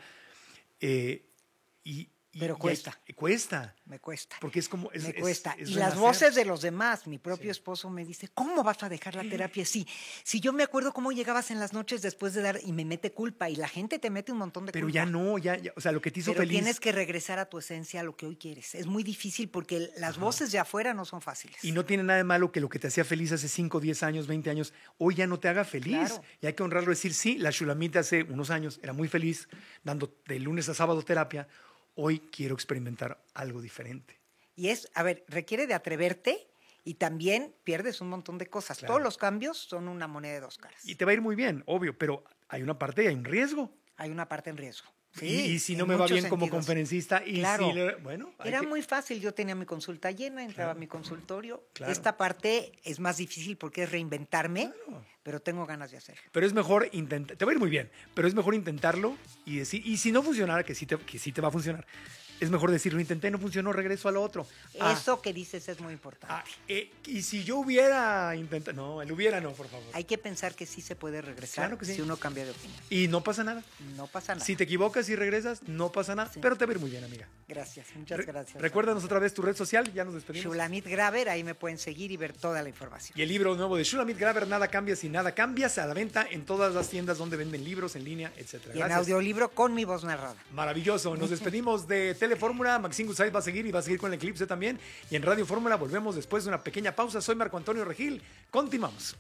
Speaker 2: Eh, y,
Speaker 1: Pero
Speaker 2: y
Speaker 1: cuesta.
Speaker 2: Hay, cuesta.
Speaker 1: Me cuesta.
Speaker 2: Porque es como... Es,
Speaker 1: me
Speaker 2: es,
Speaker 1: cuesta.
Speaker 2: Es, es
Speaker 1: y
Speaker 2: renacer.
Speaker 1: las voces de los demás. Mi propio
Speaker 2: Sí.
Speaker 1: esposo me dice, ¿cómo vas a dejar la terapia? Sí. Si yo me acuerdo cómo llegabas en las noches después de dar y me mete culpa y la gente te mete un montón de
Speaker 2: Pero
Speaker 1: culpa.
Speaker 2: ya no, ya, ya, o sea, lo que te hizo
Speaker 1: Pero
Speaker 2: feliz...
Speaker 1: tienes que regresar a tu esencia, a lo que hoy quieres. Es muy difícil porque las
Speaker 2: Ajá.
Speaker 1: voces de afuera no son fáciles.
Speaker 2: Y no tiene nada de malo que lo que te hacía feliz hace cinco, diez años, veinte años, hoy ya no te haga feliz.
Speaker 1: Claro.
Speaker 2: Y hay que honrarlo, decir, sí, la Shulamit hace unos años era muy feliz dando de lunes a sábado terapia. Hoy quiero experimentar algo diferente.
Speaker 1: Y es, a ver, requiere de atreverte y también pierdes un montón de cosas.
Speaker 2: Claro.
Speaker 1: Todos los cambios son una moneda de dos caras.
Speaker 2: Y te va a ir muy bien, obvio, pero hay una parte y hay un riesgo.
Speaker 1: Hay una parte en riesgo. Sí,
Speaker 2: y, y si no
Speaker 1: en
Speaker 2: me va
Speaker 1: muchos
Speaker 2: bien como
Speaker 1: sentidos.
Speaker 2: conferencista, y
Speaker 1: Claro.
Speaker 2: si le- bueno, hay
Speaker 1: Era
Speaker 2: que-
Speaker 1: muy fácil, yo tenía mi consulta llena, entraba
Speaker 2: Claro.
Speaker 1: a mi consultorio.
Speaker 2: Claro.
Speaker 1: Esta parte es más difícil porque es reinventarme,
Speaker 2: Claro.
Speaker 1: pero tengo ganas de hacerlo.
Speaker 2: Pero es mejor intentar, te va a ir muy bien, pero es mejor intentarlo y decir, y si no funcionara, que sí te, que sí te va a funcionar, es mejor decir, lo intenté, no funcionó, regreso a lo otro. Ah,
Speaker 1: Eso que dices es muy importante.
Speaker 2: ah, eh, y si yo hubiera intentado, no, el hubiera no, por favor.
Speaker 1: Hay que pensar que sí se puede regresar
Speaker 2: Claro que sí.
Speaker 1: si uno cambia de opinión.
Speaker 2: Y no pasa nada.
Speaker 1: No pasa nada.
Speaker 2: Si te equivocas y regresas, no pasa nada,
Speaker 1: Sí.
Speaker 2: pero te va a ir muy bien, amiga.
Speaker 1: Gracias, muchas
Speaker 2: Re-
Speaker 1: gracias.
Speaker 2: Recuérdanos otra vez tu red social, ya nos despedimos.
Speaker 1: Shulamit Graver, ahí me pueden seguir y ver toda la información.
Speaker 2: Y el libro nuevo de Shulamit Graver, Nada cambia si nada cambias, a la venta en todas las tiendas donde venden libros en línea, etcétera.
Speaker 1: Y en
Speaker 2: Gracias.
Speaker 1: audiolibro con mi voz narrada.
Speaker 2: Maravilloso. Nos despedimos de Telefórmula. Maxine Guzay va a seguir y va a seguir con el Eclipse también. Y en Radio Fórmula volvemos después de una pequeña pausa. Soy Marco Antonio Regil. Continuamos.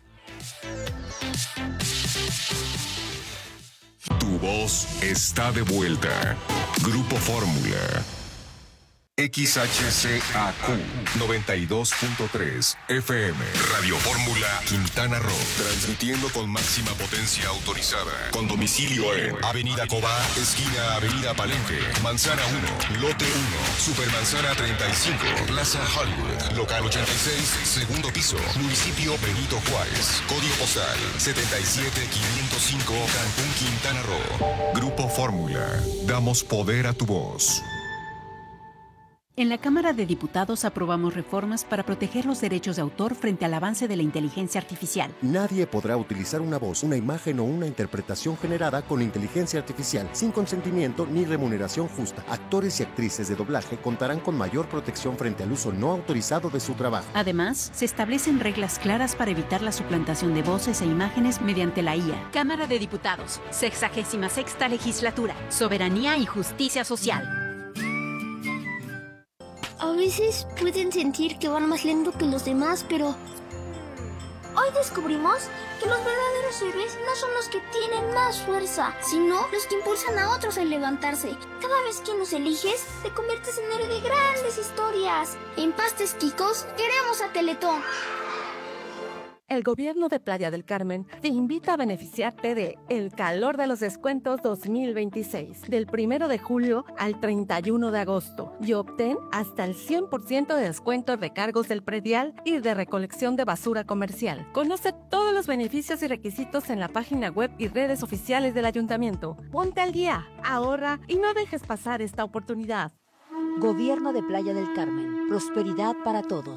Speaker 6: Tu voz está de vuelta. Grupo Fórmula. X H C A Q noventa y dos punto tres F M. Radio Fórmula Quintana Roo. Transmitiendo con máxima potencia autorizada. Con domicilio en Avenida Cobá, esquina Avenida Palenque, Manzana uno, Lote uno, Supermanzana treinta y cinco, Plaza Hollywood, Local ochenta y seis, segundo piso, Municipio Benito Juárez. Código postal setenta y siete quinientos cinco, Cancún, Quintana Roo. Grupo Fórmula. Damos poder a tu voz.
Speaker 11: En la Cámara de Diputados aprobamos reformas para proteger los derechos de autor frente al avance de la inteligencia artificial.
Speaker 12: Nadie podrá utilizar una voz, una imagen o una interpretación generada con inteligencia artificial sin consentimiento ni remuneración justa. Actores y actrices de doblaje contarán con mayor protección frente al uso no autorizado de su trabajo.
Speaker 11: Además, se establecen reglas claras para evitar la suplantación de voces e imágenes mediante la I A.
Speaker 13: Cámara de Diputados, sexagésima sexta legislatura, soberanía y justicia social.
Speaker 14: A veces pueden sentir que van más lento que los demás, pero hoy descubrimos que los verdaderos héroes no son los que tienen más fuerza, sino los que impulsan a otros a levantarse. Cada vez que nos eliges, te conviertes en héroe de grandes historias. En Pastes Quicos, queremos a Teletón.
Speaker 15: El gobierno de Playa del Carmen te invita a beneficiarte de El Calor de los Descuentos dos mil veintiséis, del primero de julio al treinta y uno de agosto, y obtén hasta el cien por ciento de descuento en recargos del predial y de recolección de basura comercial. Conoce todos los beneficios y requisitos en la página web y redes oficiales del ayuntamiento. Ponte al día, ahorra y no dejes pasar esta oportunidad.
Speaker 16: Gobierno de Playa del Carmen. Prosperidad para todos.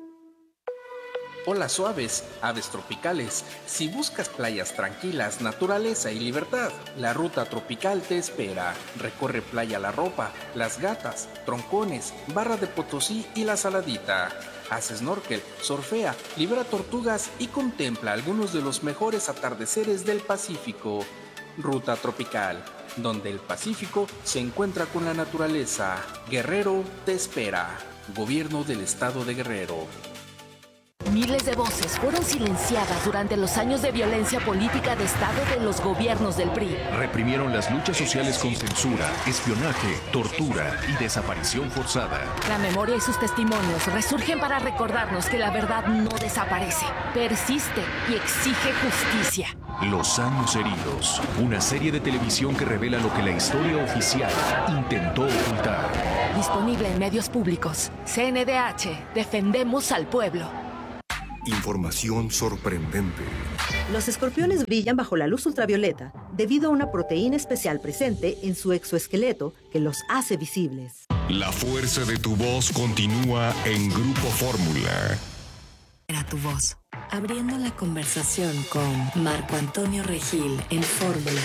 Speaker 17: Olas suaves, aves tropicales. Si buscas playas tranquilas, naturaleza y libertad, la ruta tropical te espera. Recorre Playa La Ropa, Las Gatas, Troncones, Barra de Potosí y La Saladita. Haz snorkel, surfea, libera tortugas y contempla algunos de los mejores atardeceres del Pacífico. Ruta tropical, donde el Pacífico se encuentra con la naturaleza. Guerrero te espera. Gobierno del Estado de Guerrero.
Speaker 18: Miles de voces fueron silenciadas durante los años de violencia política de Estado de los gobiernos del P R I.
Speaker 19: Reprimieron las luchas sociales con censura, espionaje, tortura y desaparición forzada.
Speaker 18: La memoria y sus testimonios resurgen para recordarnos que la verdad no desaparece, persiste y exige justicia.
Speaker 19: Los años heridos. Una serie de televisión que revela lo que la historia oficial intentó ocultar.
Speaker 18: Disponible en medios públicos. C N D H. Defendemos al pueblo.
Speaker 20: Información sorprendente.
Speaker 21: Los escorpiones brillan bajo la luz ultravioleta debido a una proteína especial presente en su exoesqueleto que los hace visibles.
Speaker 6: La fuerza de tu voz continúa en Grupo Fórmula.
Speaker 4: Era tu voz. Abriendo la conversación con Marco Antonio Regil en Fórmula.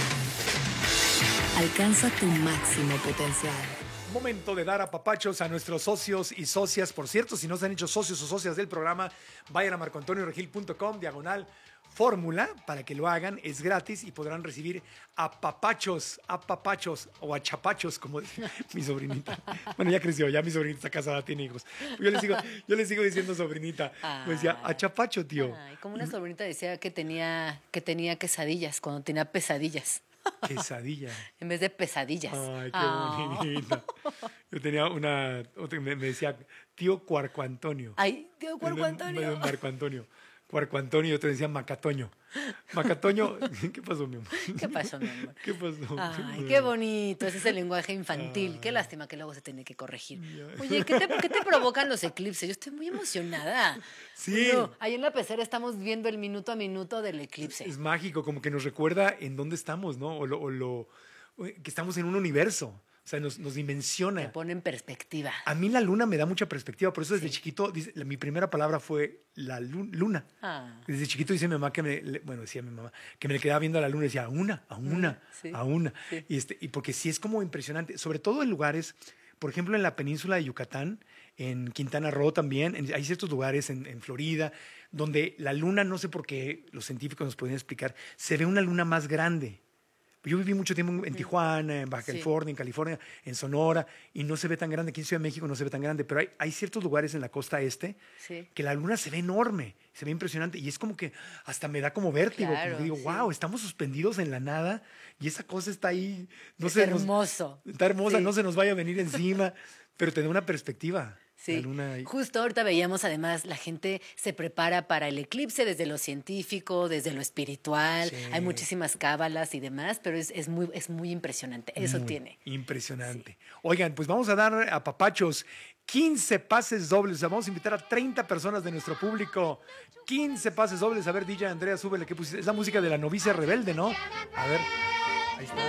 Speaker 4: Alcanza tu máximo potencial.
Speaker 2: Momento de dar apapachos a nuestros socios y socias. Por cierto, si no se han hecho socios o socias del programa, vayan a marcoantonioregil punto com, diagonal fórmula, para que lo hagan. Es gratis y podrán recibir apapachos, apapachos o achapachos, como dice mi sobrinita. Bueno, ya creció, ya mi sobrinita está casada, tiene hijos. Yo le sigo, yo le sigo diciendo sobrinita. Pues ya, achapacho, tío.
Speaker 22: Ay, como una sobrinita decía que tenía, que tenía quesadillas cuando tenía pesadillas.
Speaker 2: Quesadilla.
Speaker 22: En vez de pesadillas.
Speaker 2: Ay, qué
Speaker 22: Oh.
Speaker 2: bonita. Yo tenía una, otra, me, me decía tío Cuarco Antonio.
Speaker 22: Ay, tío Cuarco Antonio.
Speaker 2: Marco Antonio. Cuarco Antonio, yo te decía Macatoño. Macatoño, ¿qué pasó, mi amor?
Speaker 22: ¿Qué pasó, mi amor?
Speaker 2: ¿Qué pasó?
Speaker 22: Ay, qué bonito. Ese es el lenguaje infantil. Qué lástima que luego se tiene que corregir. Oye, ¿qué te, qué te provocan los eclipses? Yo estoy muy emocionada.
Speaker 2: Sí.
Speaker 22: Bueno, ahí en la pecera estamos viendo el minuto a minuto del eclipse.
Speaker 2: Es mágico, como que nos recuerda en dónde estamos, ¿no? O lo, o lo que estamos en un universo. O sea, nos, nos dimensiona.
Speaker 22: Te pone en perspectiva.
Speaker 2: A mí la luna me da mucha perspectiva, por eso desde sí. chiquito, dice, la, mi primera palabra fue la lu, luna. Ah. Desde chiquito dice mi mamá que me, le, bueno, decía mi mamá, que me le quedaba viendo a la luna y decía, a una, a una, sí. a una. Sí. Y, este, y porque sí es como impresionante, sobre todo en lugares, por ejemplo, en la península de Yucatán, en Quintana Roo también, en, hay ciertos lugares en, en Florida, donde la luna, no sé por qué los científicos nos pueden explicar, se ve una luna más grande. Yo viví mucho tiempo en Tijuana, en Baja sí. California, en California, en Sonora, y no se ve tan grande. Aquí en Ciudad de México no se ve tan grande, pero hay, hay ciertos lugares en la costa este sí. que la luna se ve enorme, se ve impresionante, y es como que hasta me da como vértigo, claro, como que digo, sí. wow, estamos suspendidos en la nada, y esa cosa está ahí. No
Speaker 22: es
Speaker 2: se
Speaker 22: hermoso.
Speaker 2: Nos, está hermosa,
Speaker 22: sí.
Speaker 2: no se nos vaya a venir encima, pero te da una perspectiva.
Speaker 22: Sí, justo ahorita veíamos además la gente se prepara para el eclipse desde lo científico, desde lo espiritual, sí. hay muchísimas cábalas y demás, pero es, es, muy, es muy impresionante, eso
Speaker 2: muy
Speaker 22: tiene.
Speaker 2: Impresionante. Sí. Oigan, pues vamos a dar a papachos quince pases dobles, o sea, vamos a invitar a treinta personas de nuestro público, quince pases dobles. A ver, D J Andrea, súbele, ¿qué pusiste? Es la música de La Novicia Rebelde, ¿no? A ver, ahí está.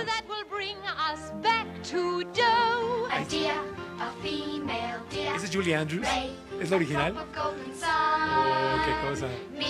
Speaker 2: Ahí está. ¿Ese es Julie Andrews? ¿Es la original? Oh, qué cosa.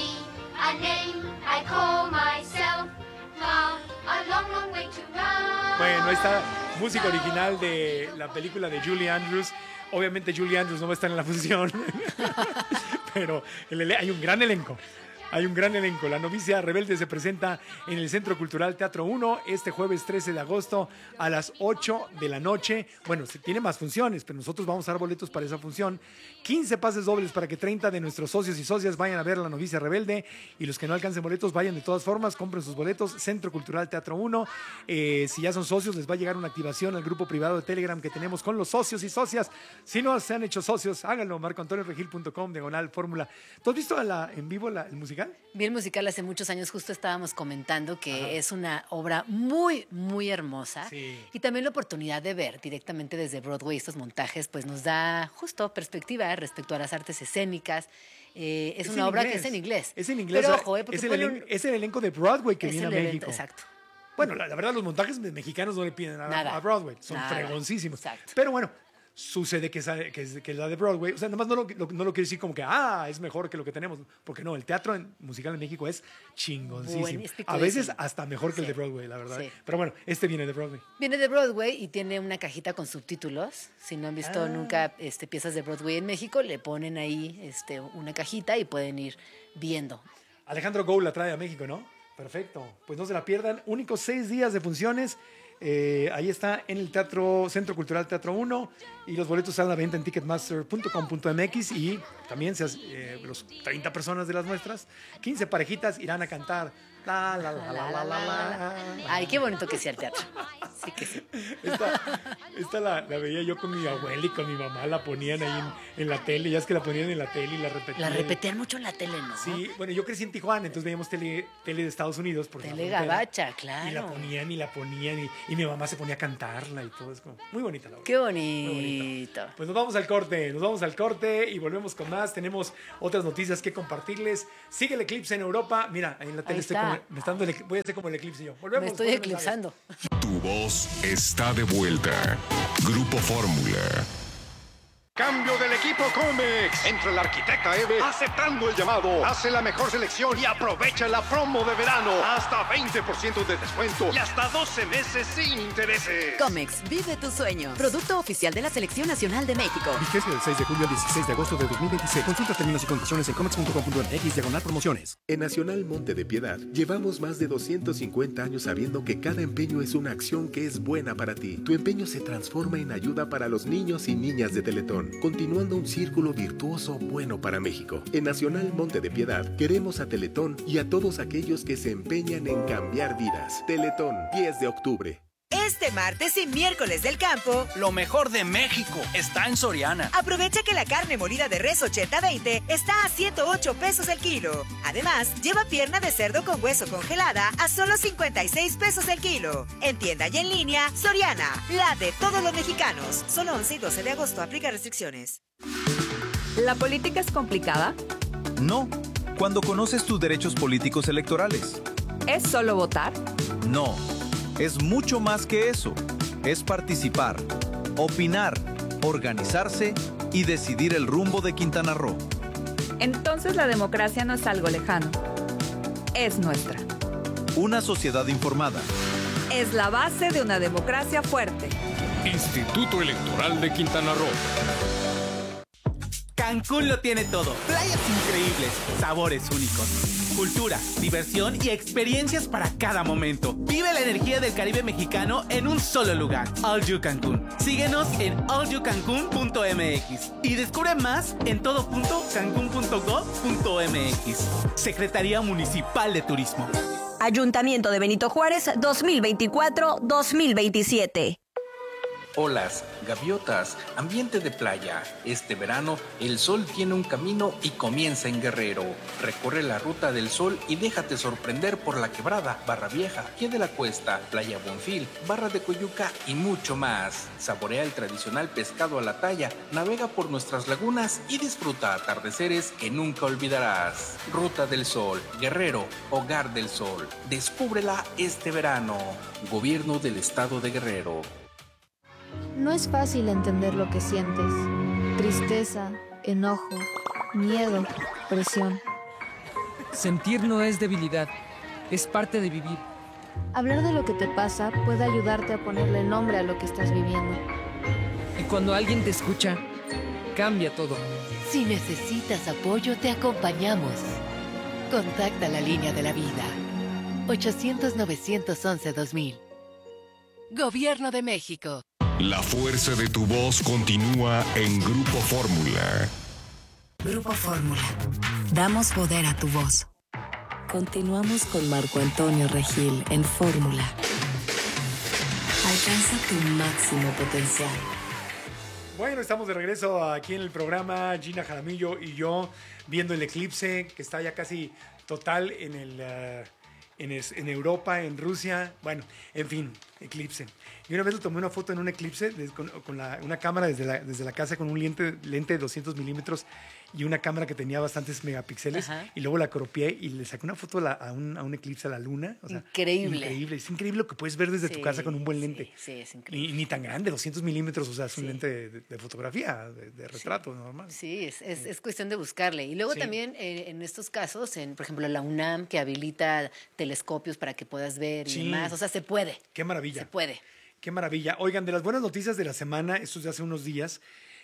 Speaker 2: Bueno, ahí está, música original de la película de Julie Andrews. Obviamente Julie Andrews no va a estar en la función, pero el, hay un gran elenco. Hay un gran elenco. La Novicia Rebelde se presenta en el Centro Cultural Teatro uno este jueves trece de agosto a las ocho de la noche. Bueno, se tiene más funciones, pero nosotros vamos a dar boletos para esa función. quince pases dobles para que treinta de nuestros socios y socias vayan a ver La Novicia Rebelde, y los que no alcancen boletos vayan de todas formas, compren sus boletos. Centro Cultural Teatro uno. Eh, si ya son socios, les va a llegar una activación al grupo privado de Telegram que tenemos con los socios y socias. Si no se han hecho socios, háganlo. marcoantonioregil punto com, diagonal fórmula. ¿Tú has visto la, en vivo la, el musical?
Speaker 22: Vi el musical hace muchos años, justo estábamos comentando que Ajá. es una obra muy, muy hermosa. Sí. Y también la oportunidad de ver directamente desde Broadway estos montajes, pues nos da justo perspectiva respecto a las artes escénicas. Eh, es, es una obra inglés. que es en inglés.
Speaker 2: Es en inglés.
Speaker 22: Pero ojo, eh,
Speaker 2: es, el elen- un... es el elenco de Broadway que
Speaker 22: es
Speaker 2: viene a
Speaker 22: evento,
Speaker 2: México.
Speaker 22: Exacto.
Speaker 2: Bueno, la, la verdad, los montajes mexicanos no le piden a,
Speaker 22: Nada.
Speaker 2: a Broadway. Son
Speaker 22: Nada.
Speaker 2: fregoncísimos.
Speaker 22: Exacto.
Speaker 2: Pero bueno, sucede que es, que, es, que es la de Broadway. O sea, nada más no lo, lo, no lo quiero decir como que, ah, es mejor que lo que tenemos. Porque no, el teatro en, musical en México es chingoncísimo. A veces hasta mejor que sí. el de Broadway, la verdad. Sí. Pero bueno, este viene de Broadway.
Speaker 22: Viene de Broadway y tiene una cajita con subtítulos. Si no han visto
Speaker 2: Ah.
Speaker 22: nunca este, piezas de Broadway en México, le ponen ahí este, una cajita y pueden ir viendo.
Speaker 2: Alejandro Gou la trae a México, ¿no? Perfecto. Pues no se la pierdan. Únicos seis días de funciones. Eh, ahí está en el Teatro Centro Cultural Teatro uno y los boletos están a la venta en ticketmaster punto com punto m x y también se, eh, los treinta personas de las muestras, quince parejitas irán a cantar la la la la la la la.
Speaker 22: Ay, qué bonito que sea el teatro. Sí que sí.
Speaker 2: Esta, esta la, la veía yo con mi abuela y con mi mamá, la ponían ahí en, en la tele, ya es que la ponían en la tele y la repetían.
Speaker 22: La repetían mucho en la tele, ¿no?
Speaker 2: Sí, bueno, yo crecí en Tijuana, entonces veíamos tele, tele de Estados Unidos. Por
Speaker 22: tele gabacha, claro.
Speaker 2: Y la ponían y la ponían y, y mi mamá se ponía a cantarla y todo. Es como muy bonita la obra.
Speaker 22: Qué bonito.
Speaker 2: Pues nos vamos al corte, nos vamos al corte y volvemos con más. Tenemos otras noticias que compartirles. Sigue el eclipse en Europa. Mira, ahí en la tele estoy como, me está dando el, voy a hacer como el eclipse yo. Volvemos.
Speaker 22: Me estoy eclipsando.
Speaker 6: Tu voz está de vuelta. Grupo Fórmula.
Speaker 3: Cambio del equipo Comex. Entra el arquitecta Eve aceptando el llamado. Hace la mejor selección y aprovecha la promo de verano. Hasta veinte por ciento de descuento y hasta doce meses sin intereses.
Speaker 5: Comex, vive tus sueños. Producto oficial de la Selección Nacional de México.
Speaker 23: Vigencia del seis de julio al dieciséis de agosto de dos mil veintiséis. Consulta términos y condiciones en comex punto com punto m x diagonal promociones.
Speaker 24: En Nacional Monte de Piedad llevamos más de doscientos cincuenta años sabiendo que cada empeño es una acción que es buena para ti. Tu empeño se transforma en ayuda para los niños y niñas de Teletón, continuando un círculo virtuoso bueno para México. En Nacional Monte de Piedad queremos a Teletón y a todos aquellos que se empeñan en cambiar vidas. Teletón, diez de octubre.
Speaker 25: Este martes y miércoles del campo,
Speaker 26: lo mejor de México está en Soriana.
Speaker 25: Aprovecha que la carne molida de res ochenta veinte está a ciento ocho pesos el kilo. Además, lleva pierna de cerdo con hueso congelada a solo cincuenta y seis pesos el kilo. En tienda y en línea, Soriana, la de todos los mexicanos. Solo once y doce de agosto, aplica restricciones.
Speaker 27: ¿La política es complicada?
Speaker 28: No, cuando conoces tus derechos políticos electorales.
Speaker 27: ¿Es solo votar?
Speaker 28: No. Es mucho más que eso. Es participar, opinar, organizarse y decidir el rumbo de Quintana Roo.
Speaker 27: Entonces la democracia no es algo lejano. Es nuestra.
Speaker 28: Una sociedad informada.
Speaker 27: Es la base de una democracia fuerte.
Speaker 29: Instituto Electoral de Quintana Roo.
Speaker 30: Cancún lo tiene todo. Playas increíbles, sabores únicos, cultura, diversión y experiencias para cada momento. Vive la energía del Caribe mexicano en un solo lugar. All You Cancún. Síguenos en all you cancún punto m x y descubre más en todo punto cancún punto gov punto m x. Secretaría Municipal de Turismo.
Speaker 31: Ayuntamiento de Benito Juárez dos mil veinticuatro dos mil veintisiete.
Speaker 17: Olas, gaviotas, ambiente de playa. Este verano, el sol tiene un camino y comienza en Guerrero. Recorre la ruta del sol y déjate sorprender por La Quebrada, Barra Vieja, Pie de la Cuesta, Playa Bonfil, Barra de Coyuca y mucho más. Saborea el tradicional pescado a la talla, navega por nuestras lagunas y disfruta atardeceres que nunca olvidarás. Ruta del Sol, Guerrero, Hogar del Sol. Descúbrela este verano. Gobierno del Estado de Guerrero.
Speaker 32: No es fácil entender lo que sientes. Tristeza, enojo, miedo, presión.
Speaker 33: Sentir no es debilidad, es parte de vivir.
Speaker 32: Hablar de lo que te pasa puede ayudarte a ponerle nombre a lo que estás viviendo.
Speaker 33: Y cuando alguien te escucha, cambia todo.
Speaker 34: Si necesitas apoyo, te acompañamos. Contacta la línea de la vida. ochocientos, novecientos once, dos mil. Gobierno de México.
Speaker 6: La fuerza de tu voz continúa en Grupo Fórmula.
Speaker 4: Grupo Fórmula. Damos poder a tu voz. Continuamos con Marco Antonio Regil en Fórmula. Alcanza tu máximo potencial.
Speaker 2: Bueno, estamos de regreso aquí en el programa, Gina Jaramillo y yo, viendo el eclipse que está ya casi total en el... Uh, En, es, en Europa, en Rusia, bueno, en fin, eclipse. Y una vez le tomé una foto en un eclipse de, con, con la, una cámara desde la, desde la casa con un lente, lente de doscientos milímetros y una cámara que tenía bastantes megapíxeles. Ajá. Y luego la cropié y le saqué una foto a, la, a, un, a un eclipse a la luna. O sea,
Speaker 22: increíble.
Speaker 2: Increíble. Es increíble lo que puedes ver desde sí, tu casa con un buen lente.
Speaker 22: Sí, sí, es increíble.
Speaker 2: Y ni tan grande, doscientos milímetros, o sea, es un sí. lente de, de fotografía, de, de retrato
Speaker 22: sí.
Speaker 2: normal.
Speaker 22: Sí, es, es, es cuestión de buscarle. Y luego
Speaker 2: sí.
Speaker 22: también eh, en estos casos, en, por ejemplo, la UNAM que habilita telescopios para que puedas ver y sí. demás. O sea, se puede.
Speaker 2: Qué maravilla.
Speaker 22: Se puede.
Speaker 2: Qué maravilla. Oigan, de las buenas noticias de la semana, esto es de hace unos días,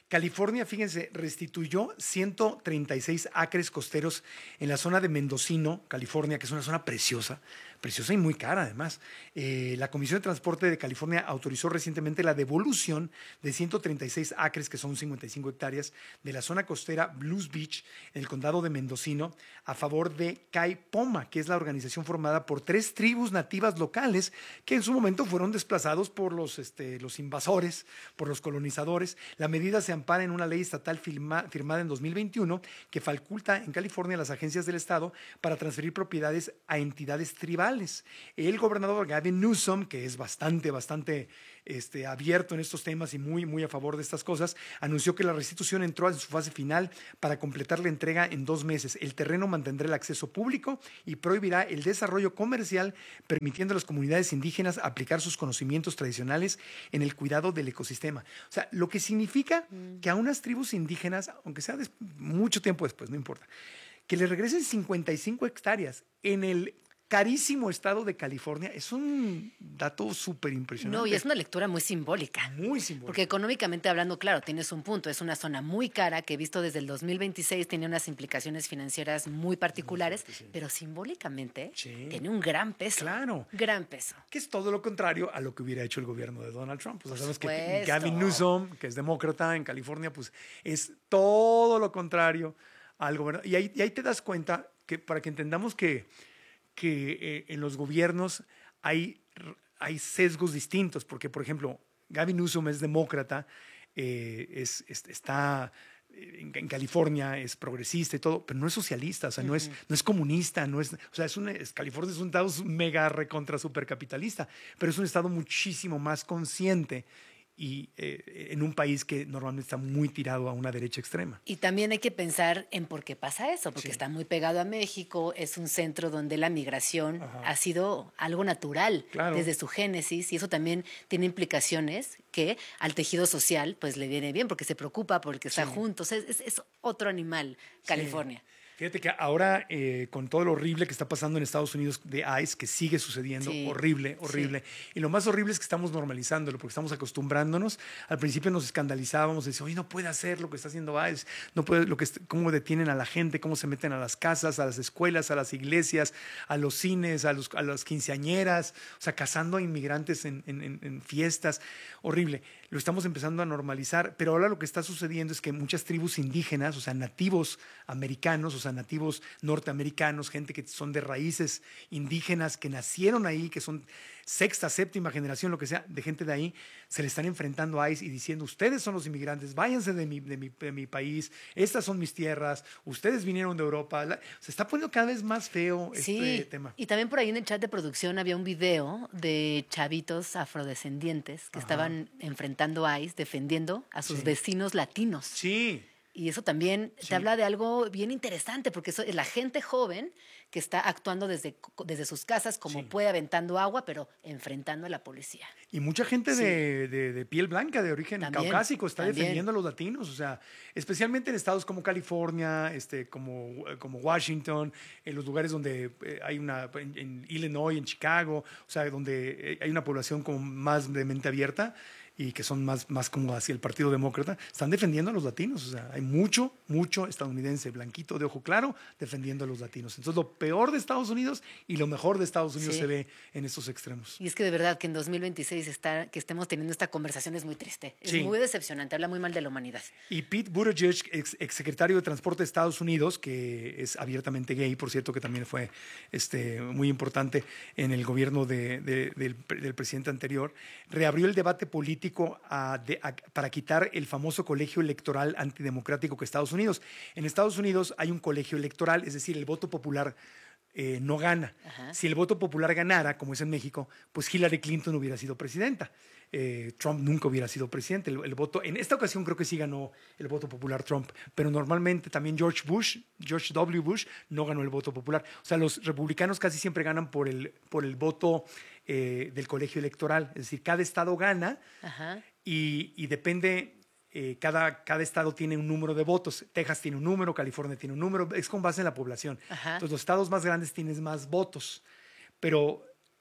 Speaker 2: California, fíjense, restituyó ciento treinta y seis acres costeros en la zona de Mendocino, California, que es una zona preciosa, preciosa y muy cara además. Eh, la Comisión de Transporte de California autorizó recientemente la devolución de ciento treinta y seis acres, que son cincuenta y cinco hectáreas, de la zona costera Blues Beach, en el condado de Mendocino, a favor de Kai Poma, que es la organización formada por tres tribus nativas locales que en su momento fueron desplazados por los, este, los invasores, por los colonizadores. La medida se ampara en una ley estatal firma, firmada en dos mil veintiuno que faculta en California a las agencias del estado para transferir propiedades a entidades tribales. El gobernador Gavin Newsom, que es bastante, bastante este, abierto en estos temas y muy, muy a favor de estas cosas, anunció que la restitución entró en su fase final para completar la entrega en dos meses. El terreno mantendrá el acceso público y prohibirá el desarrollo comercial, permitiendo a las comunidades indígenas aplicar sus conocimientos tradicionales en el cuidado del ecosistema. O sea, lo que significa que a unas tribus indígenas, aunque sea des- mucho tiempo después, no importa, que le regresen cincuenta y cinco hectáreas en el carísimo estado de California, es un dato súper impresionante.
Speaker 22: No, y es una lectura muy simbólica.
Speaker 2: Muy simbólica.
Speaker 22: Porque económicamente hablando, claro, tienes un punto. Es una zona muy cara que, visto desde el dos mil veintiséis, tiene unas implicaciones financieras muy particulares, sí, sí, sí. Pero simbólicamente sí. tiene un gran peso.
Speaker 2: Claro.
Speaker 22: Gran peso.
Speaker 2: Que es todo lo contrario a lo que hubiera hecho el gobierno de Donald Trump. Pues sabes que Gavin Newsom, que es demócrata en California, pues es todo lo contrario al gobierno. Y ahí, y ahí te das cuenta que, para que entendamos que que eh, en los gobiernos hay, hay sesgos distintos, porque, por ejemplo, Gavin Newsom es demócrata, eh, es, es, está en, en California, es progresista y todo, pero no es socialista, o sea, uh-huh. no, es, no es comunista, no es, o sea, es un, es, California es un estado mega recontra supercapitalista, pero es un estado muchísimo más consciente y eh, en un país que normalmente está muy tirado a una derecha extrema.
Speaker 22: Y también hay que pensar en por qué pasa eso, porque sí. está muy pegado a México, es un centro donde la migración Ajá. ha sido algo natural claro. desde su génesis, y eso también tiene implicaciones que al tejido social pues le viene bien, porque se preocupa, porque está sí. juntos, es, es, es otro animal, California. Sí.
Speaker 2: Fíjate que ahora, eh, con todo lo horrible que está pasando en Estados Unidos de ICE, que sigue sucediendo, sí. horrible, horrible. Sí. Y lo más horrible es que estamos normalizándolo, porque estamos acostumbrándonos. Al principio nos escandalizábamos, decíamos, oye, no puede hacer lo que está haciendo ICE, no puede, lo que, cómo detienen a la gente, cómo se meten a las casas, a las escuelas, a las iglesias, a los cines, a, los, a las quinceañeras, o sea, cazando a inmigrantes en, en, en fiestas. Horrible. Lo estamos empezando a normalizar, pero ahora lo que está sucediendo es que muchas tribus indígenas, o sea, nativos americanos, o sea, nativos norteamericanos, gente que son de raíces indígenas, que nacieron ahí, que son sexta, séptima generación, lo que sea, de gente de ahí, se le están enfrentando a ICE y diciendo, ustedes son los inmigrantes, váyanse de mi, de mi, de mi país, estas son mis tierras, ustedes vinieron de Europa. La, se está poniendo cada vez más feo
Speaker 22: sí,
Speaker 2: este tema.
Speaker 22: Y también por ahí en el chat de producción había un video de chavitos afrodescendientes que Ajá. estaban enfrentando a ICE, defendiendo a sus sí. vecinos latinos.
Speaker 2: Sí.
Speaker 22: Y eso también sí. te habla de algo bien interesante, porque eso es la gente joven que está actuando desde, desde sus casas como sí. puede, aventando agua, pero enfrentando a la policía.
Speaker 2: Y mucha gente sí. de, de, de piel blanca, de origen también, caucásico, está también. defendiendo a los latinos. O sea, especialmente en estados como California, este, como, como Washington, en los lugares donde hay una, en, en Illinois, en Chicago, o sea, donde hay una población como más de mente abierta y que son más, más como hacia el Partido Demócrata, están defendiendo a los latinos. O sea, hay mucho, mucho estadounidense blanquito de ojo claro defendiendo a los latinos. Entonces, lo peor de Estados Unidos y lo mejor de Estados Unidos sí. se ve en estos extremos.
Speaker 22: Y es que de verdad que en dos mil veintiséis está, que estemos teniendo esta conversación es muy triste. Es
Speaker 2: sí.
Speaker 22: muy decepcionante, habla muy mal de la humanidad.
Speaker 2: Y Pete Buttigieg, ex, exsecretario de Transporte de Estados Unidos, que es abiertamente gay, por cierto, que también fue este, muy importante en el gobierno de, de, del, del presidente anterior, reabrió el debate político A, de, a, para quitar el famoso colegio electoral antidemocrático que Estados Unidos. En Estados Unidos hay un colegio electoral, es decir, el voto popular eh, no gana. Ajá. Si el voto popular ganara, como es en México, pues Hillary Clinton hubiera sido presidenta. Eh, Trump nunca hubiera sido presidente. El, el voto, en esta ocasión creo que sí ganó el voto popular Trump, pero normalmente también George Bush, George W. Bush, no ganó el voto popular. O sea, los republicanos casi siempre ganan por el, por el voto eh, del colegio electoral. Es decir, cada estado gana Ajá. y, y depende... Eh, cada, cada estado tiene un número de votos. Texas tiene un número, California tiene un número. Es con base en la población. Ajá. Entonces, los estados más grandes tienen más votos. Pero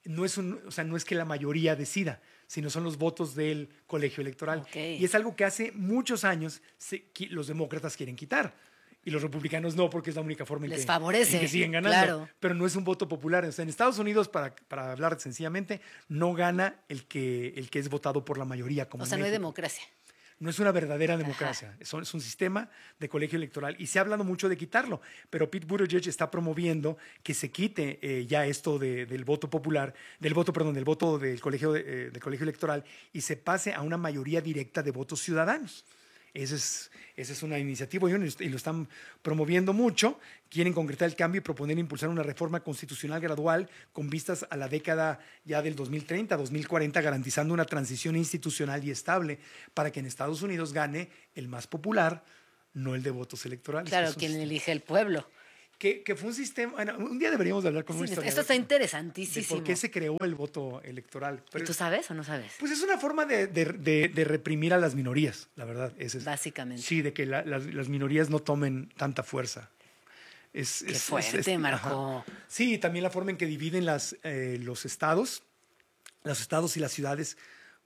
Speaker 2: no es, un, o sea, no es que la mayoría decida, sino son los votos del colegio electoral. Okay. Y es algo que hace muchos años se, los demócratas quieren quitar. Y los republicanos no, porque es la única forma en,
Speaker 22: Les
Speaker 2: que,
Speaker 22: favorece,
Speaker 2: en que siguen ganando.
Speaker 22: Claro.
Speaker 2: Pero no es un voto popular. O sea, en Estados Unidos, para, para hablar sencillamente, no gana el que, el que es votado por la mayoría. Como
Speaker 22: o sea, no hay democracia.
Speaker 2: No es una verdadera democracia, es un, es un sistema de colegio electoral y se ha hablado mucho de quitarlo, pero Pete Buttigieg está promoviendo que se quite eh, ya esto de, del voto popular, del voto, perdón, del voto del colegio, eh, del colegio electoral y se pase a una mayoría directa de votos ciudadanos. Esa es, esa es una iniciativa y lo están promoviendo mucho. Quieren concretar el cambio y proponer impulsar una reforma constitucional gradual con vistas a la década ya del dos mil treinta, dos mil cuarenta, garantizando una transición institucional y estable para que en Estados Unidos gane el más popular, no el de votos electorales.
Speaker 22: Claro, quien sistema. Elige el pueblo.
Speaker 2: Que, que fue un sistema... Bueno, un día deberíamos de hablar con
Speaker 22: sí,
Speaker 2: un historiador.
Speaker 22: Esto está interesantísimo.
Speaker 2: ¿Por qué se creó el voto electoral?
Speaker 22: Pero, ¿y tú sabes o no sabes?
Speaker 2: Pues es una forma de, de, de, de reprimir a las minorías, la verdad. Ese es,
Speaker 22: Básicamente.
Speaker 2: Sí, de que la, las, las minorías no tomen tanta fuerza. Es,
Speaker 22: qué
Speaker 2: es,
Speaker 22: fuerte, es, es, Marco.
Speaker 2: Ajá. Sí, también la forma en que dividen las, eh, los estados, los estados y las ciudades,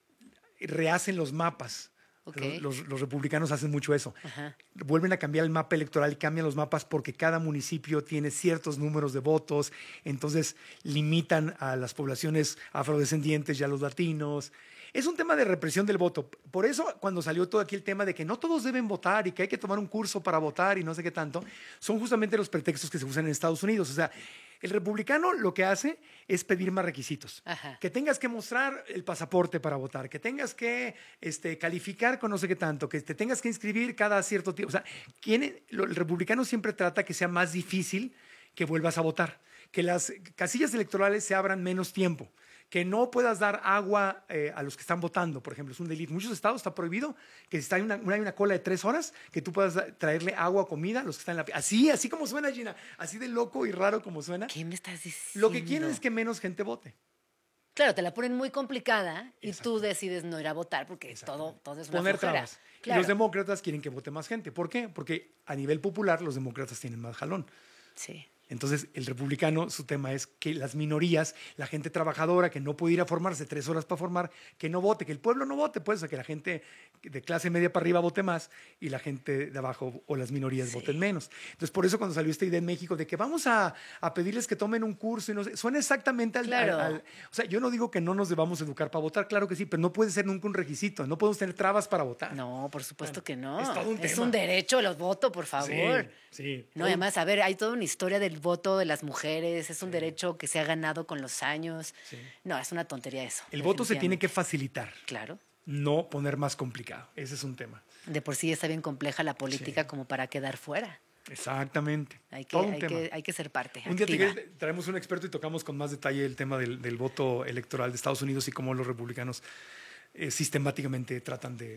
Speaker 2: rehacen los mapas. Okay. Los, los, los republicanos hacen mucho eso. Ajá. Vuelven a cambiar el mapa electoral y cambian los mapas porque cada municipio tiene ciertos números de votos, entonces limitan a las poblaciones afrodescendientes y a los latinos. Es un tema de represión del voto. Por eso, cuando salió todo aquí el tema de que no todos deben votar y que hay que tomar un curso para votar y no sé qué tanto, son justamente los pretextos que se usan en Estados Unidos. O sea, el republicano lo que hace es pedir más requisitos. Ajá. Que tengas que mostrar el pasaporte para votar, que tengas que este, calificar con no sé qué tanto, que te tengas que inscribir cada cierto tiempo. O sea, ¿quién, lo, el republicano siempre trata que sea más difícil que vuelvas a votar, que las casillas electorales se abran menos tiempo, que no puedas dar agua eh, a los que están votando, por ejemplo, es un delito. En muchos estados está prohibido que si está hay una, hay una cola de tres horas, que tú puedas traerle agua o comida a los que están en la... Así, así como suena, Gina, así de loco y raro como suena.
Speaker 22: ¿Qué me estás diciendo?
Speaker 2: Lo que quieren es que menos gente vote.
Speaker 22: Claro, te la ponen muy complicada y tú decides no ir a votar porque todo, todo es una
Speaker 2: Poner
Speaker 22: flojera.
Speaker 2: Trabas. Claro. Y los demócratas quieren que vote más gente. ¿Por qué? Porque a nivel popular los demócratas tienen más jalón.
Speaker 22: Sí.
Speaker 2: Entonces, el republicano, su tema es que las minorías, la gente trabajadora que no puede ir a formarse tres horas para formar, que no vote, que el pueblo no vote, pues, o sea, que la gente de clase media para arriba vote más y la gente de abajo o las minorías sí. voten menos. Entonces, por eso cuando salió esta idea en México de que vamos a, a pedirles que tomen un curso y no sé, suena exactamente al,
Speaker 22: claro.
Speaker 2: al, al... O sea, yo no digo que no nos debamos educar para votar, claro que sí, pero no puede ser nunca un requisito, no podemos tener trabas para votar.
Speaker 22: No, por supuesto bueno, que no.
Speaker 2: Es todo un
Speaker 22: es
Speaker 2: tema.
Speaker 22: un derecho el voto, por favor.
Speaker 2: Sí, sí.
Speaker 22: No, además, a ver, hay toda una historia del voto de las mujeres. Es un sí. derecho que se ha ganado con los años. Sí. No, es una tontería eso.
Speaker 2: El voto se tiene que facilitar.
Speaker 22: Claro.
Speaker 2: No poner más complicado. Ese es un tema.
Speaker 22: De por sí está bien compleja la política sí. como para quedar fuera.
Speaker 2: Exactamente.
Speaker 22: Hay que, hay que, hay que ser parte.
Speaker 2: Un
Speaker 22: activa.
Speaker 2: día te, traemos un experto y tocamos con más detalle el tema del, del voto electoral de Estados Unidos y cómo los republicanos eh, sistemáticamente tratan de,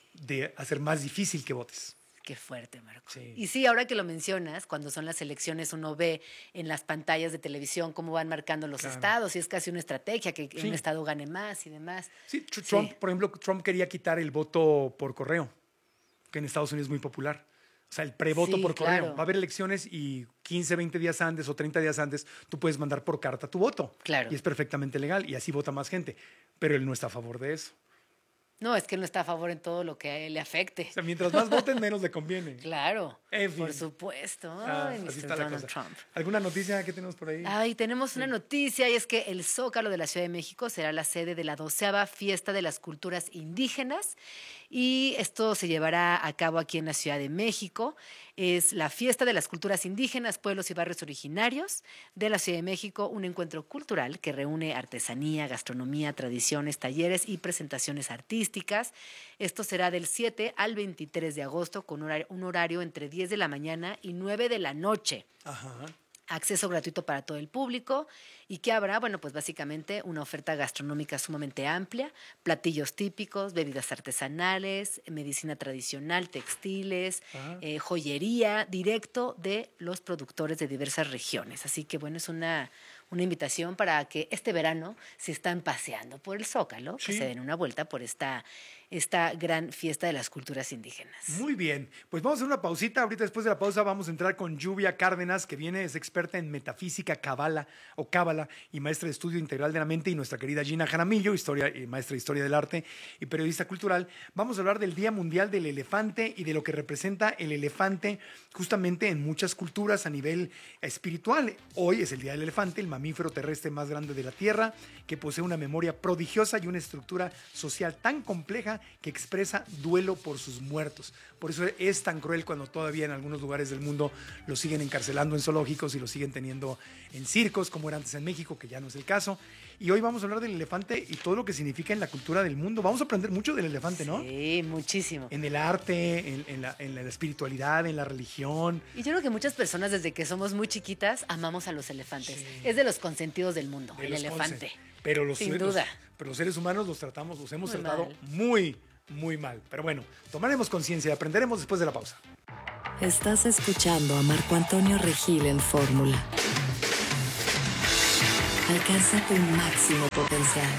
Speaker 2: de hacer más difícil que votes.
Speaker 22: Qué fuerte, Marco.
Speaker 2: Sí.
Speaker 22: Y sí, ahora que lo mencionas, cuando son las elecciones uno ve en las pantallas de televisión cómo van marcando los claro. estados y es casi una estrategia que sí. un estado gane más y demás.
Speaker 2: Sí, Trump, sí. por ejemplo, Trump quería quitar el voto por correo, que en Estados Unidos es muy popular. O sea, el prevoto
Speaker 22: sí,
Speaker 2: por correo.
Speaker 22: claro.
Speaker 2: Va a haber elecciones y quince, veinte días antes o treinta días antes tú puedes mandar por carta tu voto.
Speaker 22: Claro.
Speaker 2: Y es perfectamente legal y así vota más gente. Pero él no está a favor de eso.
Speaker 22: No, es que él no está a favor en todo lo que a él le afecte.
Speaker 2: O sea, mientras más voten, menos le conviene.
Speaker 22: Claro,
Speaker 2: en fin.
Speaker 22: por supuesto.
Speaker 2: Ah,
Speaker 22: Ay,
Speaker 2: así
Speaker 22: mister
Speaker 2: está la
Speaker 22: Donald
Speaker 2: cosa.
Speaker 22: Trump.
Speaker 2: ¿Alguna noticia que tenemos por ahí?
Speaker 22: Ay, tenemos sí. una noticia y es que el Zócalo de la Ciudad de México será la sede de la doceava Fiesta de las Culturas Indígenas y esto se llevará a cabo aquí en la Ciudad de México. Es la Fiesta de las Culturas Indígenas, Pueblos y Barrios Originarios de la Ciudad de México, un encuentro cultural que reúne artesanía, gastronomía, tradiciones, talleres y presentaciones artísticas. Esto será del siete al veintitrés de agosto con un horario entre diez de la mañana y nueve de la noche.
Speaker 2: Ajá.
Speaker 22: Acceso gratuito para todo el público. ¿Y qué habrá? Bueno, pues básicamente una oferta gastronómica sumamente amplia, platillos típicos, bebidas artesanales, medicina tradicional, textiles, eh, joyería, directo de los productores de diversas regiones. Así que bueno, es una, una invitación para que este verano, si están paseando por el Zócalo, sí. que se den una vuelta por esta esta gran fiesta de las culturas indígenas.
Speaker 2: Muy bien, pues vamos a hacer una pausita. Ahorita después de la pausa vamos a entrar con Lluvia Cárdenas, que viene, es experta en metafísica, cábala o cábala y maestra de estudio integral de la mente, y nuestra querida Gina Jaramillo, historia, y maestra de historia del arte y periodista cultural. Vamos a hablar del Día Mundial del Elefante y de lo que representa el elefante justamente en muchas culturas a nivel espiritual. Hoy es el Día del Elefante, el mamífero terrestre más grande de la Tierra, que posee una memoria prodigiosa y una estructura social tan compleja que expresa duelo por sus muertos. Por eso es tan cruel cuando todavía en algunos lugares del mundo lo siguen encarcelando en zoológicos y lo siguen teniendo en circos, como era antes en México, que ya no es el caso. Y hoy vamos a hablar del elefante y todo lo que significa en la cultura del mundo. Vamos a aprender mucho del elefante, ¿no?
Speaker 22: Sí, muchísimo.
Speaker 2: En el arte, en, en, la, en la espiritualidad, en la religión.
Speaker 22: Y yo creo que muchas personas desde que somos muy chiquitas amamos a los elefantes. Sí. Es de los consentidos del mundo, de el elefante.
Speaker 2: Pero los,
Speaker 22: Sin
Speaker 2: los,
Speaker 22: duda.
Speaker 2: Pero los seres humanos los tratamos, los hemos
Speaker 22: muy
Speaker 2: tratado
Speaker 22: mal.
Speaker 2: muy, muy mal. Pero bueno, tomaremos conciencia y aprenderemos después de la pausa.
Speaker 4: Estás escuchando a Marco Antonio Regil en Fórmula. Alcanza tu máximo potencial.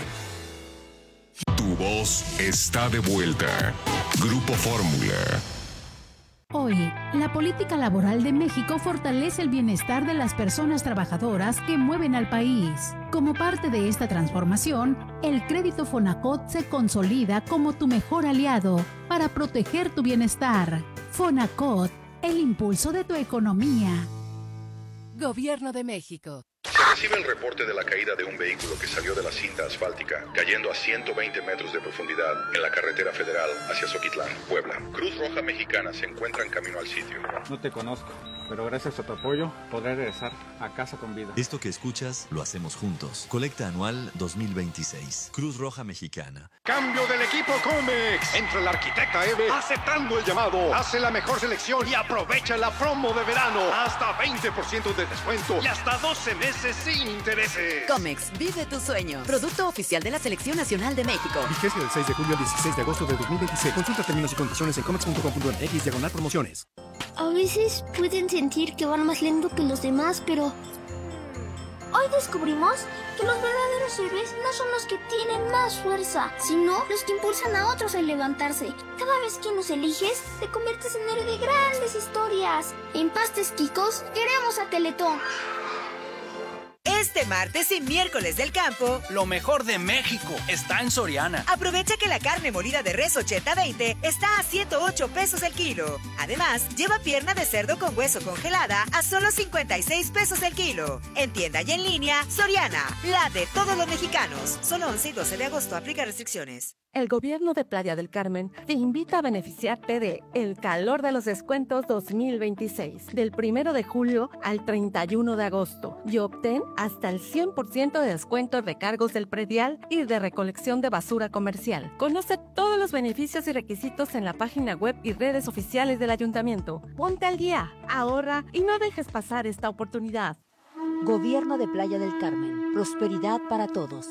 Speaker 6: Tu voz está de vuelta. Grupo Fórmula.
Speaker 1: Hoy, la política laboral de México fortalece el bienestar de las personas trabajadoras que mueven al país. Como parte de esta transformación, el crédito Fonacot se consolida como tu mejor aliado para proteger tu bienestar. Fonacot, el impulso de tu economía.
Speaker 34: Gobierno de México.
Speaker 7: Se recibe el reporte de la caída de un vehículo que salió de la cinta asfáltica, cayendo a ciento veinte metros de profundidad en la carretera federal hacia Zoquitlán, Puebla. Cruz Roja Mexicana se encuentra en camino al sitio.
Speaker 8: No te conozco, pero gracias a tu apoyo podré regresar a casa con vida.
Speaker 9: Esto que escuchas lo hacemos juntos. Colecta anual dos mil veintiséis. Cruz Roja Mexicana.
Speaker 3: Cambio del equipo Comex. Entra la arquitecta Eve aceptando el llamado. Hace la mejor selección y aprovecha la promo de verano. Hasta veinte por ciento de descuento y hasta doce meses sin intereses.
Speaker 5: Comex, vive tu sueño. Producto oficial de la Selección Nacional de México.
Speaker 23: Vigencia del seis de julio al dieciséis de agosto de dos mil veintiséis. Consulta términos y condiciones en comex punto com punto m x diagonal promociones.
Speaker 10: A veces pueden sentir que van más lento que los demás, pero hoy descubrimos que los verdaderos héroes no son los que tienen más fuerza, sino los que impulsan a otros a levantarse. Cada vez que nos eliges, te conviertes en héroe de grandes historias. En Pastes Quicos, queremos a Teletón.
Speaker 25: Este martes y miércoles del campo,
Speaker 26: lo mejor de México está en Soriana.
Speaker 25: Aprovecha que la carne molida de res ochenta veinte está a ciento ocho pesos el kilo. Además, lleva pierna de cerdo con hueso congelada a solo cincuenta y seis pesos el kilo. En tienda y en línea, Soriana, la de todos los mexicanos. Solo once y doce de agosto, aplica restricciones.
Speaker 11: El gobierno de Playa del Carmen te invita a beneficiarte de El Calor de los Descuentos dos mil veintiséis, del primero de julio al treinta y uno de agosto, y obtén hasta el cien por ciento de descuento en recargos del predial y de recolección de basura comercial. Conoce todos los beneficios y requisitos en la página web y redes oficiales del ayuntamiento. Ponte al día, ahorra y no dejes pasar esta oportunidad.
Speaker 21: Gobierno de Playa del Carmen. Prosperidad para todos.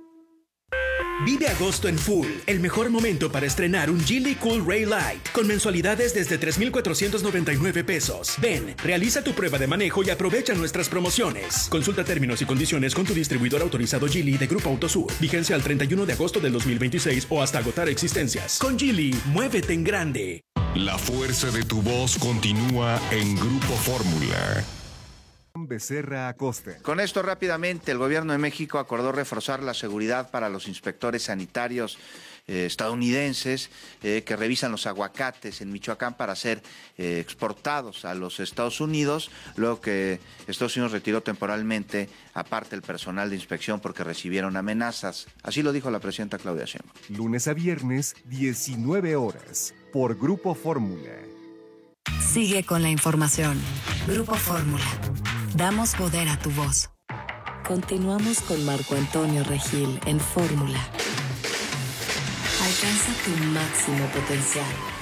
Speaker 12: Vive agosto en full, el mejor momento para estrenar un Geely Cool Ray Light con mensualidades desde tres mil cuatrocientos noventa y nueve pesos. Ven, realiza tu prueba de manejo y aprovecha nuestras promociones. Consulta términos y condiciones con tu distribuidor autorizado Geely de Grupo Autosur. Vigencia al treinta y uno de agosto del dos mil veintiséis o hasta agotar existencias. Con Geely, muévete en grande.
Speaker 6: La fuerza de tu voz continúa en Grupo Fórmula.
Speaker 13: Becerra Acosta.
Speaker 14: Con esto rápidamente, el gobierno de México acordó reforzar la seguridad para los inspectores sanitarios eh, estadounidenses eh, que revisan los aguacates en Michoacán para ser eh, exportados a los Estados Unidos, luego que Estados Unidos retiró temporalmente aparte el personal de inspección porque recibieron amenazas. Así lo dijo la presidenta Claudia Sheinbaum.
Speaker 13: Lunes a viernes, diecinueve horas, por Grupo Fórmula.
Speaker 4: Sigue con la información. Grupo Fórmula. Damos poder a tu voz. Continuamos con Marco Antonio Regil en Fórmula. Alcanza tu máximo potencial.